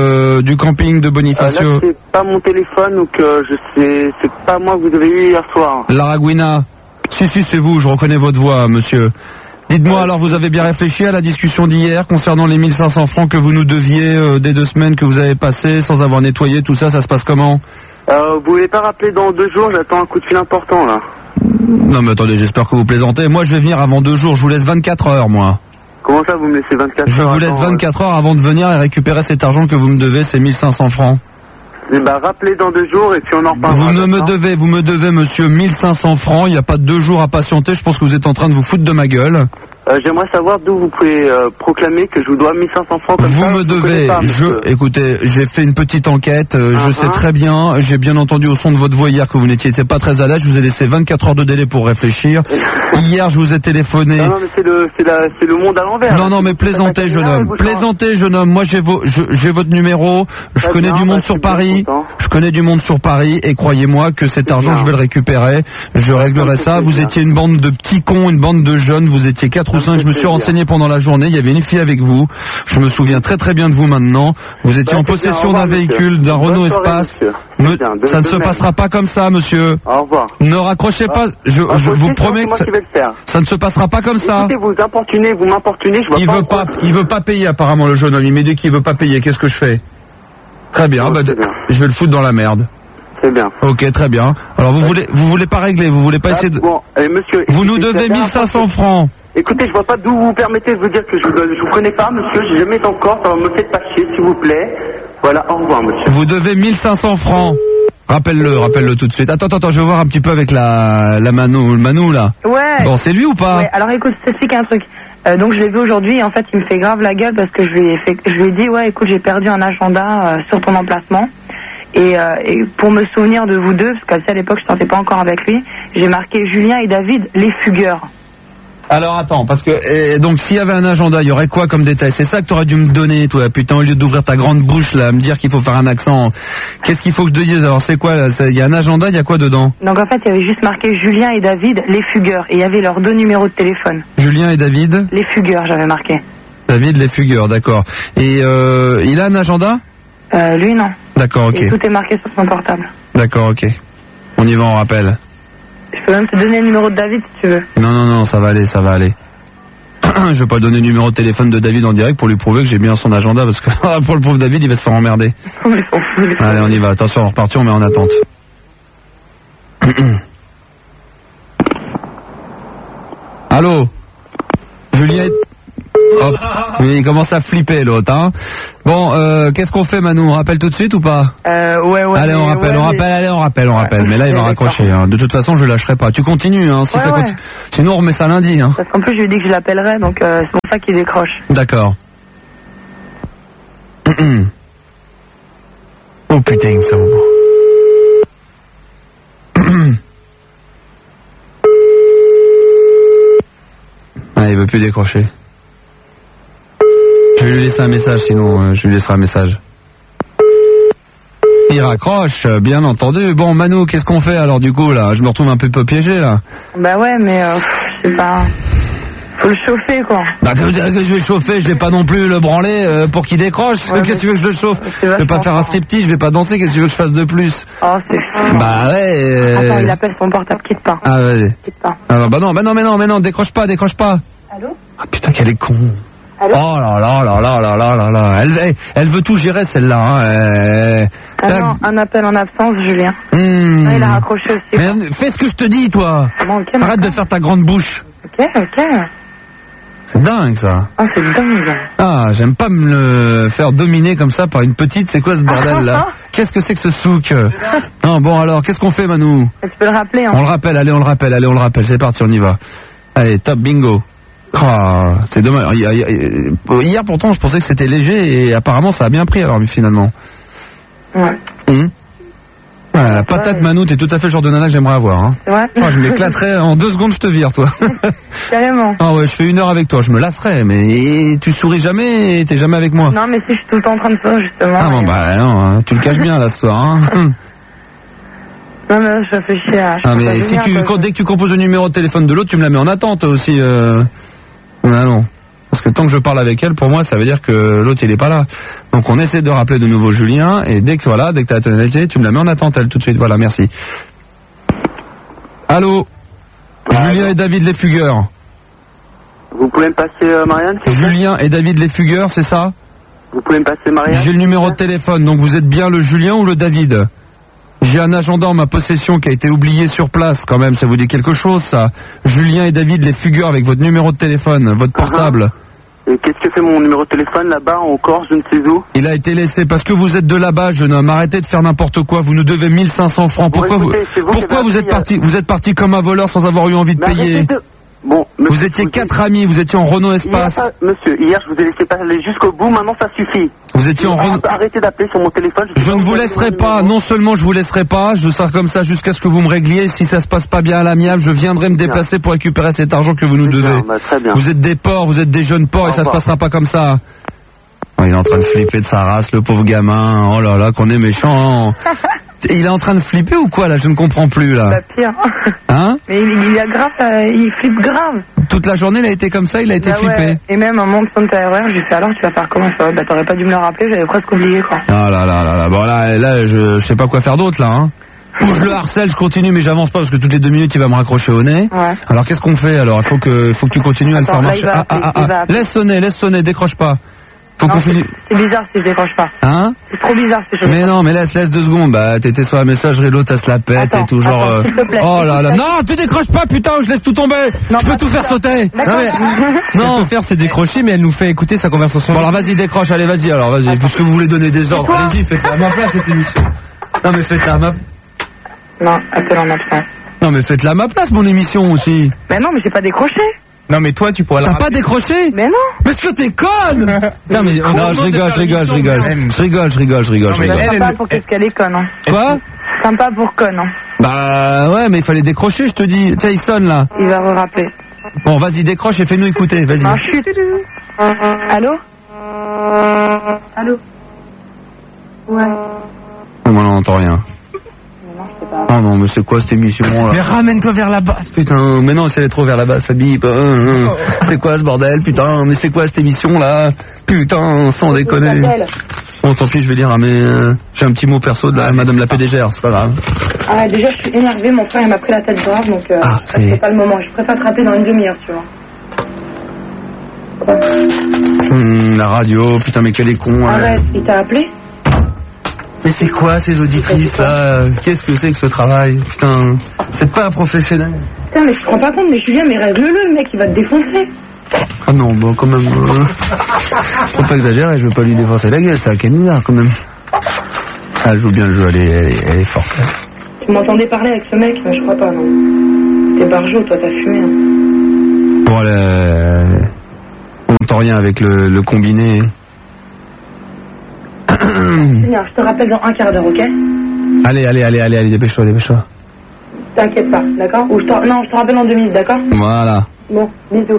du camping de Bonifacio. Là, c'est pas mon téléphone, donc c'est pas moi que vous avez eu hier soir. L'Araguina. Si, c'est vous, je reconnais votre voix, monsieur. Dites-moi, alors vous avez bien réfléchi à la discussion d'hier concernant les 1500 francs que vous nous deviez des 2 semaines que vous avez passées sans avoir nettoyé, tout ça, ça se passe comment? Vous voulez pas rappeler dans 2 jours, j'attends un coup de fil important là. Non mais attendez, j'espère que vous plaisantez. Moi je vais venir avant 2 jours, je vous laisse 24 heures moi. Comment ça vous me laissez 24 heures? Je vous laisse 24 heures avant de venir et récupérer cet argent que vous me devez, ces 1500 francs. Eh bah rappelez dans 2 jours et puis on en reparlera. Vous me devez monsieur 1500 francs, il n'y a pas 2 jours à patienter, je pense que vous êtes en train de vous foutre de ma gueule. J'aimerais savoir d'où vous pouvez proclamer que je vous dois 1500 francs comme vous ça. Vous me devez, écoutez, j'ai fait une petite enquête, je sais très bien, j'ai bien entendu au son de votre voix hier que vous n'étiez pas très à l'aise, je vous ai laissé 24 heures de délai pour réfléchir. Hier, je vous ai téléphoné. Non, mais c'est le monde à l'envers. Non, mais plaisantez, jeune homme. Plaisantez, jeune homme. Moi, j'ai votre numéro. Je connais du monde sur Paris. Je connais du monde sur Paris et croyez-moi que cet argent, je vais le récupérer. Je réglerai ça. Vous étiez une bande de petits cons, une bande de jeunes. Vous étiez 4 ou 5. Je me suis renseigné pendant la journée. Il y avait une fille avec vous. Je me souviens très très bien de vous maintenant. Vous étiez en possession d'un véhicule, d'un Renault Espace. Ça ne se passera pas comme ça, monsieur. Au revoir. Ne raccrochez pas. Je vous promets que ça ne se passera pas comme ça. Écoutez, vous m'importunez, je vois il veut pas payer apparemment le jeune homme. Il m'a dit qu'il veut pas payer. Qu'est-ce que je fais? Très bien, je vais le foutre dans la merde. C'est bien. Ok, très bien. Alors vous voulez pas régler, vous voulez pas essayer de... Bon, monsieur... Vous nous devez 1500 francs. Écoutez, je vois pas d'où vous permettez de vous dire que je vous connais pas, monsieur, j'ai jamais été encore, ça me fait pas chier, s'il vous plaît. Voilà, au revoir, monsieur. Vous devez 1500 francs. Rappelle-le tout de suite. Attends, je vais voir un petit peu avec la Manou là. Ouais. Bon, c'est lui ou pas? Ouais, alors écoute, je t'explique un truc. Donc je l'ai vu aujourd'hui et en fait il me fait grave la gueule parce que je lui ai dit ouais écoute j'ai perdu un agenda sur ton emplacement et pour me souvenir de vous deux, parce qu'à l'époque je sortais pas encore avec lui, j'ai marqué Julien et David les fugueurs. Alors attends, parce que donc s'il y avait un agenda, il y aurait quoi comme détail? C'est ça que t'aurais dû me donner, toi, putain, au lieu d'ouvrir ta grande bouche là, me dire qu'il faut faire un accent. Qu'est-ce qu'il faut que je te dise? Alors c'est quoi là? Il y a un agenda, il y a quoi dedans? Donc en fait, il y avait juste marqué Julien et David, les fugueurs, et il y avait leurs 2 numéros de téléphone. Julien et David? Les fugueurs, j'avais marqué. David, les fugueurs, d'accord. Et il a un agenda? Lui non. D'accord, ok. Et tout est marqué sur son portable. D'accord, ok. On y va, on rappelle. Je peux même te donner le numéro de David si tu veux. Non, ça va aller. Je vais pas donner le numéro de téléphone de David en direct pour lui prouver que j'ai bien son agenda parce que pour le pauvre David, il va se faire emmerder. Allez, on y va. Attention, on repartit, on met en attente. Allô? Julien est... Hop. Mais il commence à flipper l'autre, hein. Bon, qu'est-ce qu'on fait, Manu? On rappelle tout de suite ou pas? Ouais. Allez, on rappelle. Mais là, il va raccrocher. Hein. De toute façon, je lâcherai pas. Tu continues, hein. Si ça continue. Sinon, on remet ça lundi, hein. Parce qu'en plus, je lui ai dit que je l'appellerai, donc c'est pour ça qu'il décroche. D'accord. Oh putain, ça va. Ah, il veut plus décrocher. Je vais lui laisser un message, sinon je lui laisserai un message. Il raccroche, bien entendu. Bon, Manu, qu'est-ce qu'on fait alors du coup là? Je me retrouve un peu piégé là. Bah ouais, mais je sais pas. Faut le chauffer quoi. Bah que je vais le chauffer, je vais pas non plus le branler pour qu'il décroche. Ouais, qu'est-ce que tu veux que je le chauffe? Je vais pas faire un striptease, je vais pas danser, qu'est-ce que tu veux que je fasse de plus? Oh, c'est fou. Bah ouais. Attends, il appelle son portable, quitte pas. Ah vas-y. Quitte pas. Ah bah non, décroche pas. Allô? Ah putain qu'elle est con. Allô? Oh là. Elle veut tout gérer celle-là. Hein. Non, un appel en absence, Julien. Non, il a raccroché aussi. Mais fais ce que je te dis, toi. Bon, okay, arrête de faire ta grande bouche. Ok. C'est dingue ça. Ah, c'est dingue. Ah, j'aime pas me le faire dominer comme ça par une petite. C'est quoi ce bordel là? Qu'est-ce que c'est que ce souk? Non, bon alors, qu'est-ce qu'on fait, Manu? Tu peux le rappeler, hein. On le rappelle, allez, on le rappelle. C'est parti, on y va. Allez, top, bingo. Oh, c'est dommage. Hier, pourtant, je pensais que c'était léger et apparemment, ça a bien pris alors, finalement. Ouais. Voilà, la patate, Manu, t'es tout à fait le genre de nana que j'aimerais avoir. Hein. Ouais. Oh, je m'éclaterais en 2 secondes, je te vire, toi. Carrément. Ah ouais, je fais 1 heure avec toi, je me lasserais, mais tu souris jamais et t'es jamais avec moi. Non, mais si je suis tout le temps en train de ça, justement. Ah bon, bah non, hein, tu le caches bien là ce soir. Hein. Non, mais je réfléchis à... Ah mais si dès que tu composes le numéro de téléphone de l'autre, tu me la mets en attente aussi. Ah non. Parce que tant que je parle avec elle, pour moi, ça veut dire que l'autre, il est pas là. Donc on essaie de rappeler de nouveau Julien, et dès que t'as la tonalité, tu me la mets en attente, elle, tout de suite. Voilà, merci. Allô? Julien et David les Fugueurs. Vous pouvez me passer Marianne? Julien et David les Fugueurs, c'est ça? Vous pouvez me passer Marianne? J'ai le numéro de téléphone, donc vous êtes bien le Julien ou le David? J'ai un agenda en ma possession qui a été oublié sur place, quand même, ça vous dit quelque chose, ça? Julien et David les Fugueurs avec votre numéro de téléphone, votre portable. Et qu'est-ce que fait mon numéro de téléphone là-bas, en Corse, je ne sais où? Il a été laissé parce que vous êtes de là-bas, jeune homme. Arrêtez de faire n'importe quoi. Vous nous devez 1500 francs. Pourquoi vous êtes parti? Vous êtes parti comme un voleur sans avoir eu envie de payer. Bon, monsieur, vous étiez 4 amis. Vous étiez en Renault Espace. Monsieur, hier je vous ai laissé parler jusqu'au bout. Maintenant ça suffit. Vous étiez en Renault. Arrêtez d'appeler sur mon téléphone. Je ne vous laisserai pas. Non seulement je vous laisserai pas, je serai comme ça jusqu'à ce que vous me régliez. Si ça se passe pas bien à l'amiable, je viendrai me déplacer pour récupérer cet argent que vous nous devez. Très bien. Vous êtes des porcs, vous êtes des jeunes porcs et ça se passera pas comme ça. Oh, il est en train de flipper de sa race, le pauvre gamin. Oh là là, qu'on est méchant. Il est en train de flipper ou quoi là? Je ne comprends plus là. Bah pire. Hein? Mais il a grave, il flippe grave. Toute la journée il a été comme ça, il a été flippé. Ouais. Et même un moment de son TRR, je lui fais alors tu vas faire comment ça? Bah t'aurais pas dû me le rappeler, j'avais presque oublié quoi. Ah là. Bon là je sais pas quoi faire d'autre là. Hein. Ou je le harcèle, je continue mais j'avance pas parce que toutes les 2 minutes il va me raccrocher au nez. Ouais. Alors qu'est-ce qu'on fait alors? Il faut que tu continues à le faire marcher. Laisse sonner, décroche pas. Faut qu'on finisse. C'est bizarre si je décroche pas. Hein? C'est trop bizarre si je Mais non, mais laisse 2 secondes. Bah, t'étais sur la messagerie, l'autre, elle se la pète et tout, genre. S'il te plaît, oh là là. Non, tu décroches pas, putain, je laisse tout tomber. Non, je peux tout faire sauter. Ce qu'elle peut faire, c'est décrocher, mais elle nous fait écouter sa conversation. Bon, alors vas-y, décroche, allez, vas-y, puisque vous voulez donner des ordres, allez-y, faites-la à ma place, cette émission. Non, mais faites-la à ma... Non, appel en absence. Non, mais faites-la à ma place, mon émission aussi. Mais non, mais j'ai pas décroché. Non mais toi tu pourrais le rappeler. T'as pas décroché? Mais non. Mais est-ce que t'es conne? Non mais non, je rigole. Sympa pour qu'est-ce qu'elle est conne. Hein. Quoi? Sympa pour conne. Hein. Bah ouais, mais il fallait décrocher, je te dis. Tiens, il sonne là. Il va re-rappeler. Bon, vas-y, décroche et fais-nous écouter, vas-y. Ah, chut. Allô? Ouais. Oh, moi, on n'entend rien. Oh non, mais c'est quoi cette émission là? Mais ramène-toi vers la basse, putain. Mais non, si elle est trop vers la basse, ça bip. C'est quoi ce bordel, putain? Mais c'est quoi cette émission là? Putain, sans déconner. Bon, tant pis, je vais dire, mais j'ai un petit mot perso de madame la PDGR, c'est pas grave. Ah, déjà, je suis énervée, mon frère il m'a pris la tête grave, donc c'est pas le moment. Je préfère te rappeler dans une demi-heure, tu vois. La radio, putain, mais quel est con. Arrête, il t'a appelé? Mais c'est quoi ces auditrices là? Qu'est-ce que c'est que ce travail? Putain, c'est pas professionnel. Putain, mais je te rends pas compte, mais Julien, mais rêve-le, le mec, il va te défoncer. Ah non, bon, quand même. Faut pas exagérer, je veux pas lui défoncer la gueule, c'est un canular quand même. Ah, elle joue bien le jeu, elle est forte. Tu m'entendais parler avec ce mec? Je crois pas, non. T'es barjot, toi, t'as fumé. Hein. Bon, on n'entend rien avec le combiné. Je te rappelle dans un quart d'heure, ok? Allez, dépêche-toi. T'inquiète pas, d'accord? Ou je te rappelle dans 2 minutes, d'accord? Voilà. Bon, bisous.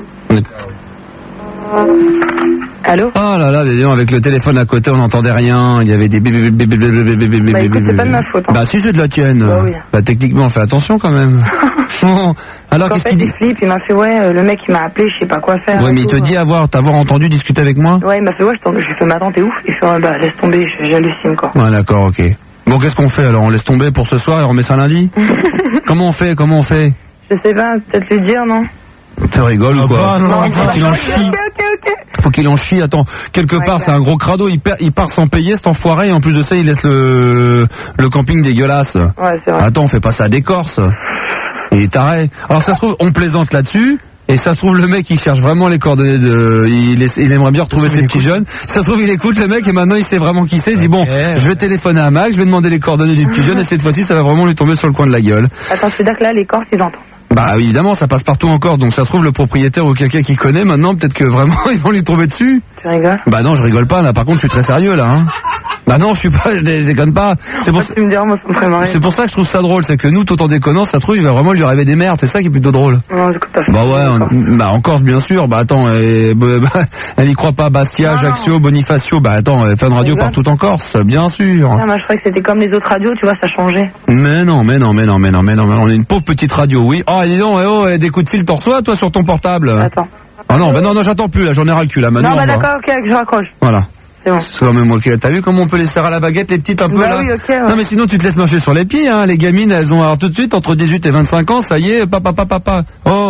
Allô? Oh là là, dis donc, avec le téléphone à côté, on n'entendait rien. Il y avait des bébés. Bah écoute, c'est pas de ma faute. Hein. Bah si, c'est de la tienne. Bah oui. Bah techniquement, fais attention quand même. Bon, alors qu'est-ce qu'il dit? Il m'a fait, le mec il m'a appelé, je sais pas quoi faire. Ouais, mais il te dit t'avoir entendu discuter avec moi? Ouais, il m'a fait, je lui ai fait, mais attends, t'es ouf? Il fait, bah laisse tomber, j'hallucine quoi. Ouais, d'accord, ok. Bon, qu'est-ce qu'on fait alors? On laisse tomber pour ce soir et on remet ça lundi? Comment on fait? Je sais pas, peut-être lui dire, non? Tu rigoles ou quoi? Non, faut qu'il en chie. Ok. Faut qu'il en chie, attends. Quelque part, c'est un gros crado, il part sans payer, cet enfoiré, et en plus de ça, il laisse le camping dégueulasse. Ouais, c'est vrai. Attends, on fait pas ça des Corses. Il est taré. Alors ça se trouve, on plaisante là-dessus. Et ça se trouve, le mec, il cherche vraiment les coordonnées il aimerait bien retrouver ses petits jeunes. Ça se trouve, il écoute le mec et maintenant il sait vraiment qui c'est. Il dit, bon, je vais téléphoner à Max, je vais demander les coordonnées du petit jeune et cette fois-ci, ça va vraiment lui tomber sur le coin de la gueule. Attends, c'est-à-dire que là, les Corses, ils entendent. Bah évidemment, ça passe partout en Corse, donc ça se trouve le propriétaire ou quelqu'un qui connaît maintenant, peut-être que vraiment ils vont lui tomber dessus. Tu rigoles? Bah non, je rigole pas là, par contre je suis très sérieux là. Hein. Bah non, je déconne pas. C'est pour ça que je trouve ça drôle, c'est que nous, tout en déconnant, ça se trouve, il va vraiment lui arriver des merdes, c'est ça qui est plutôt drôle. Non, j'écoute pas. Bah ouais, en Corse bien sûr, bah attends, elle y croit pas, Bastia, Ajaccio, Bonifacio, bah attends, Fun Radio partout en Corse, bien sûr. Ah, moi je croyais que c'était comme les autres radios, tu vois, ça changeait. Mais non, on est une pauvre petite radio, oui. Oh, dis donc, des coups de fil t'en reçois, toi, sur ton portable? Attends. Ah non, bah non, j'attends plus, là, j'en ai ras le cul, là, maintenant. Non, bah d'accord, ok, je raccroche. Voilà. C'est bon. C'est quand même ok. T'as vu comment on peut les serrer à la baguette, les petites un peu là? Oui, ok, ouais. Non mais sinon tu te laisses marcher sur les pieds, hein. Les gamines, elles ont alors tout de suite entre 18 et 25 ans, ça y est, papa. Oh.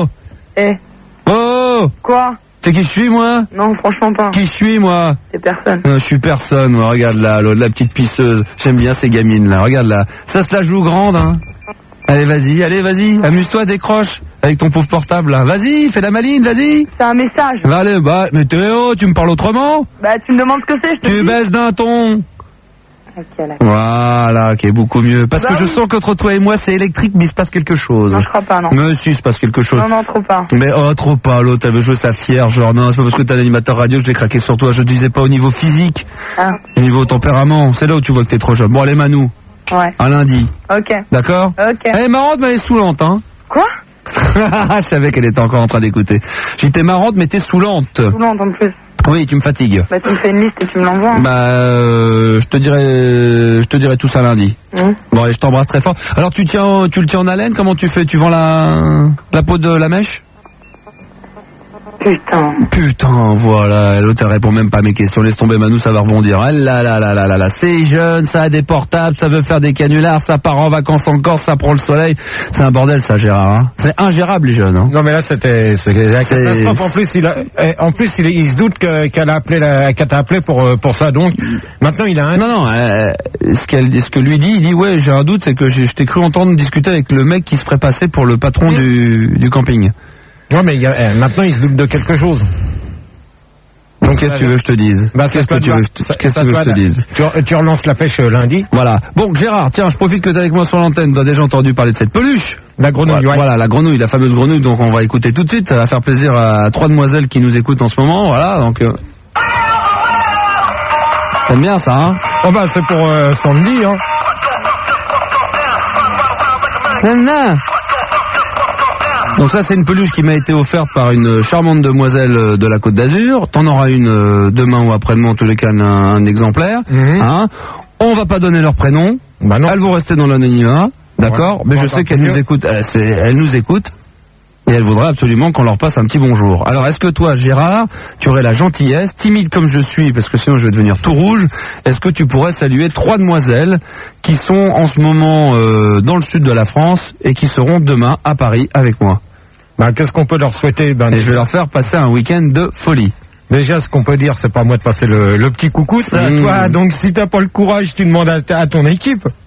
Oh. Quoi? C'est qui je suis moi? Non, franchement pas. Qui je suis moi? C'est personne. Non, je suis personne, moi. Regarde là, la petite pisseuse. J'aime bien ces gamines là. Regarde là. Ça se la joue grande, hein. Allez, vas-y. Amuse-toi, décroche. Avec ton pauvre portable là. Vas-y, fais la maline, vas-y. C'est un message. Allez, bah, mais Théo, tu me parles autrement? Bah, tu me demandes ce que c'est, je te dis. Tu baisses d'un ton. Ok, d'accord. Voilà, qui est beaucoup mieux. Parce que je sens qu'entre toi et moi, c'est électrique, mais il se passe quelque chose. Non, je crois pas, non. Mais si, il se passe quelque chose. Non, trop pas. Mais trop pas, l'autre, elle veut jouer sa fière, genre, non, c'est pas parce que t'es un animateur radio que je vais craquer sur toi. Je disais pas au niveau physique, au niveau tempérament. C'est là où tu vois que t'es trop jeune. Bon, allez, Manou. Ouais. À lundi. Ok. D'accord? Ok. Elle est marrante, mais elle est saoulante, hein. Quoi? Je savais qu'elle était encore en train d'écouter. J'étais marrante, mais t'es saoulante. Saoulante en plus. Oui, tu me fatigues. Bah, tu me fais une liste et tu me l'envoies. Hein. Bah, je te dirai tout ça lundi. Bon, allez, je t'embrasse très fort. Alors, tu le tiens en haleine? Comment tu fais? Tu vends la peau de la mèche? Putain, voilà. L'autre, elle répond même pas à mes questions. Laisse tomber, Manou, ça va rebondir. Ah là. C'est jeune, ça a des portables, ça veut faire des canulars, ça part en vacances en Corse, ça prend le soleil. C'est un bordel, ça, Gérard. Hein. C'est ingérable, les jeunes. Hein. Non, mais là, c'est la catastrophe. En plus, il se doute qu'elle a appelé qu'elle t'a appelé pour ça. Donc, maintenant, il a un... Non, ce que lui dit, il dit, ouais, j'ai un doute, c'est que je t'ai cru entendre discuter avec le mec qui se ferait passer pour le patron du camping. Non, mais maintenant, il se doute de quelque chose. Donc, qu'est-ce que tu veux que je te dise? Qu'est-ce que tu veux que je te dise? Tu relances la pêche lundi. Voilà. Bon, Gérard, tiens, je profite que tu es avec moi sur l'antenne. Tu as déjà entendu parler de cette peluche. La grenouille, Voilà, la grenouille, la fameuse grenouille. Donc, on va écouter tout de suite. Ça va faire plaisir à 3 demoiselles qui nous écoutent en ce moment. Voilà, donc... T'aimes bien ça, hein? Oh bah, c'est pour Sandy, hein. Non. Donc ça, c'est une peluche qui m'a été offerte par une charmante demoiselle de la Côte d'Azur. T'en auras une demain ou après-demain, en tous les cas, un exemplaire. Hein. On va pas donner leur prénom. Bah non. Elles vont rester dans l'anonymat. D'accord? Mais je sais qu'elles nous écoutent. Elles nous écoutent. Et elle voudrait absolument qu'on leur passe un petit bonjour. Alors, est-ce que toi, Gérard, tu aurais la gentillesse, timide comme je suis, parce que sinon je vais devenir tout rouge, est-ce que tu pourrais saluer 3 demoiselles qui sont en ce moment dans le sud de la France et qui seront demain à Paris avec moi? Ben, qu'est-ce qu'on peut leur souhaiter? Et je vais leur faire passer un week-end de folie. Déjà, ce qu'on peut dire, c'est pas à moi de passer le petit coucou, c'est à toi. Donc, si t'as pas le courage, tu demandes à ton équipe.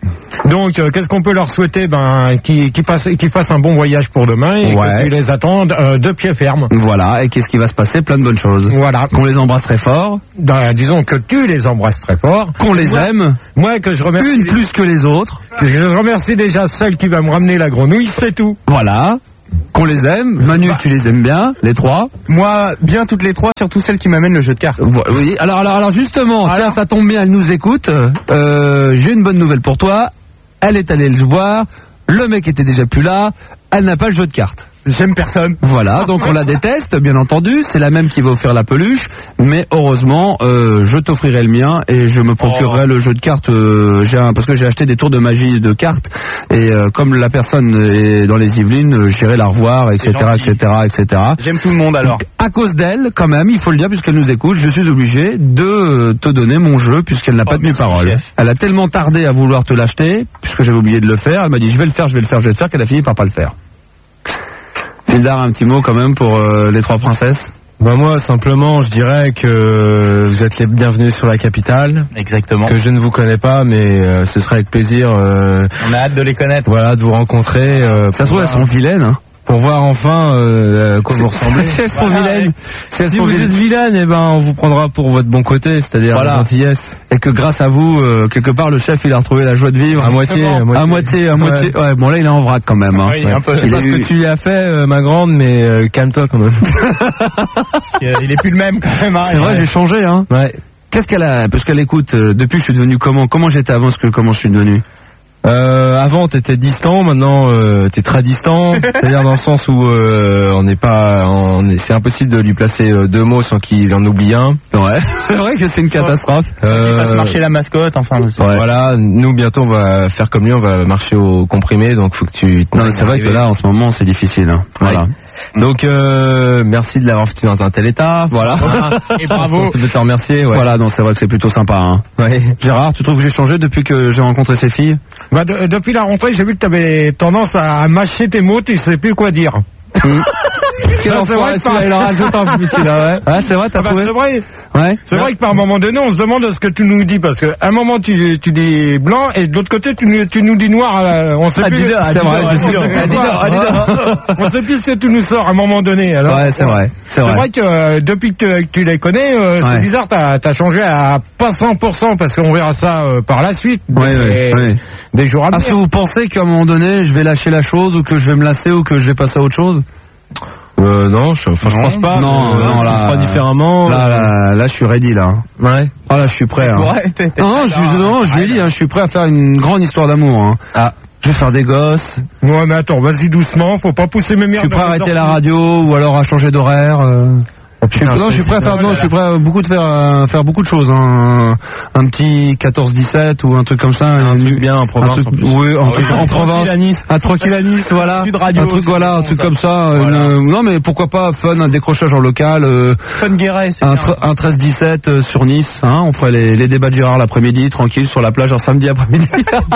Donc, qu'est-ce qu'on peut leur souhaiter? Qu'ils fassent un bon voyage pour demain et que tu les attendes de pied ferme. Voilà. Et qu'est-ce qui va se passer? Plein de bonnes choses. Voilà. Qu'on les embrasse très fort. Disons que tu les embrasses très fort. Qu'on les aime. Moi, que je remercie. Une plus que les autres. Que je remercie déjà celle qui va me ramener la grenouille, c'est tout. Voilà. Qu'on les aime. Manu, tu les aimes bien, les trois? Moi, bien toutes les trois, surtout celle qui m'amène le jeu de cartes. Oui. Alors justement, tiens, ça tombe bien, elle nous écoute. J'ai une bonne nouvelle pour toi. Elle est allée le voir. Le mec était déjà plus là. Elle n'a pas le jeu de cartes. J'aime personne. Voilà, donc on la déteste, bien entendu. C'est la même qui va offrir la peluche. Mais heureusement, je t'offrirai le mien et je me procurerai le jeu de cartes. Parce que j'ai acheté des tours de magie de cartes. Et comme la personne est dans les Yvelines, j'irai la revoir, etc., etc. J'aime tout le monde alors. Donc, à cause d'elle, quand même, il faut le dire, puisqu'elle nous écoute, je suis obligé de te donner mon jeu, puisqu'elle n'a pas tenu parole. Chef. Elle a tellement tardé à vouloir te l'acheter, puisque j'avais oublié de le faire. Elle m'a dit, je vais le faire, qu'elle a fini par pas le faire. Hildar, un petit mot quand même pour les trois princesses. Moi, simplement, je dirais que vous êtes les bienvenus sur la capitale. Exactement. Que je ne vous connais pas, mais ce serait avec plaisir. On a hâte de les connaître. Voilà, de vous rencontrer. Ça se trouve, elles sont vilaines, hein. Pour voir enfin quoi vous ressemblez. Si elles sont vilaines. Si vous êtes vilaines, on vous prendra pour votre bon côté, c'est-à-dire la gentillesse. Et que grâce à vous, quelque part, le chef, il a retrouvé la joie de vivre. À moitié. Ouais, bon là, il est en vrac quand même. Hein. Oui, un peu. Je sais pas ce que tu lui as fait, ma grande, mais calme-toi quand même. Il est plus le même quand même. Hein, c'est vrai, j'ai changé. Hein. Ouais. Qu'est-ce qu'elle a? Parce qu'elle écoute. Depuis, je suis devenu comment? Comment j'étais avant? Comment je suis devenu? Avant t'étais distant, maintenant t'es très distant, c'est-à-dire dans le sens où c'est impossible de lui placer deux mots sans qu'il en oublie un. Ouais. C'est vrai que c'est une catastrophe. Qu'il fasse marcher la mascotte, enfin. Voilà, nous bientôt on va faire comme lui, on va marcher au comprimé, donc faut que tu. Non, mais c'est vrai que là en ce moment c'est difficile. Hein. Voilà. Ouais. Donc merci de l'avoir foutu dans un tel état. Voilà. Et bravo. Je veux te remercier. Ouais. Voilà, donc c'est vrai que c'est plutôt sympa. Hein. Ouais. Gérard, tu trouves que j'ai changé depuis que j'ai rencontré ces filles? Depuis la rentrée, j'ai vu que tu avais tendance à mâcher tes mots, tu sais plus quoi dire. C'est vrai que il en rajoute en plus, là, ouais. C'est vrai, t'as trouvé? C'est vrai. Ouais. C'est vrai que par un moment donné, on se demande ce que tu nous dis, parce qu'à un moment tu dis blanc et de l'autre côté tu nous dis noir. On sait plus. C'est vrai, je suis sûr. On sait plus ce que tu nous sors à un moment donné. Alors, ouais, c'est vrai. C'est vrai que depuis que tu les connais, c'est bizarre, t'as changé à pas 100%, parce qu'on verra ça par la suite. Des jours à venir. Est-ce que vous pensez qu'à un moment donné, je vais lâcher la chose, ou que je vais me lasser, ou que je vais passer à autre chose? Non, je pense pas. Non, là, on fera différemment. Là, je suis ready, là. Ouais. Ah, là, je suis prêt. Hein. Je lui ai dit, je suis prêt à faire une grande histoire d'amour. Hein. Ah. Je vais faire des gosses. Ouais, mais attends, vas-y doucement, faut pas pousser mes merdes. Je suis prêt à arrêter la radio, ou alors à changer d'horaire. Je suis prêt à faire, faire beaucoup de choses, hein. Un petit 14-17 ou un truc comme ça. Un truc bien en province. En province. Tranquille à Nice, voilà. Sud Radio. Un truc comme ça. Non, mais pourquoi pas fun, un décrochage en local. Fun Guéret, c'est un 13-17 sur Nice, hein. On ferait les débats de Gérard l'après-midi, tranquille, sur la plage un samedi après-midi.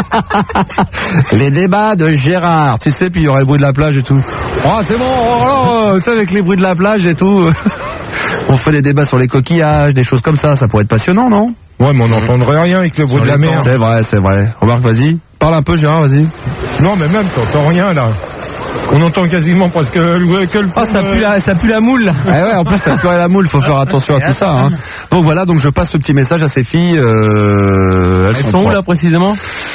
Les débats de Gérard, tu sais, puis il y aurait le bruit de la plage et tout. Oh, c'est bon, c'est avec les bruits de la plage et tout. On ferait des débats sur les coquillages, des choses comme ça pourrait être passionnant, non? Ouais, mais on n'entendrait rien avec le bruit de la mer. C'est vrai. Remarque, vas-y. Parle un peu, Gérard, vas-y. Non, mais même, t'entends rien, là. On entend quasiment presque que le... Ah, ça pue la moule. Ouais, en plus, ça pue la moule, faut faire attention à tout ça, hein. Donc voilà, donc je passe ce petit message à ces filles, elles sont où, là, précisément?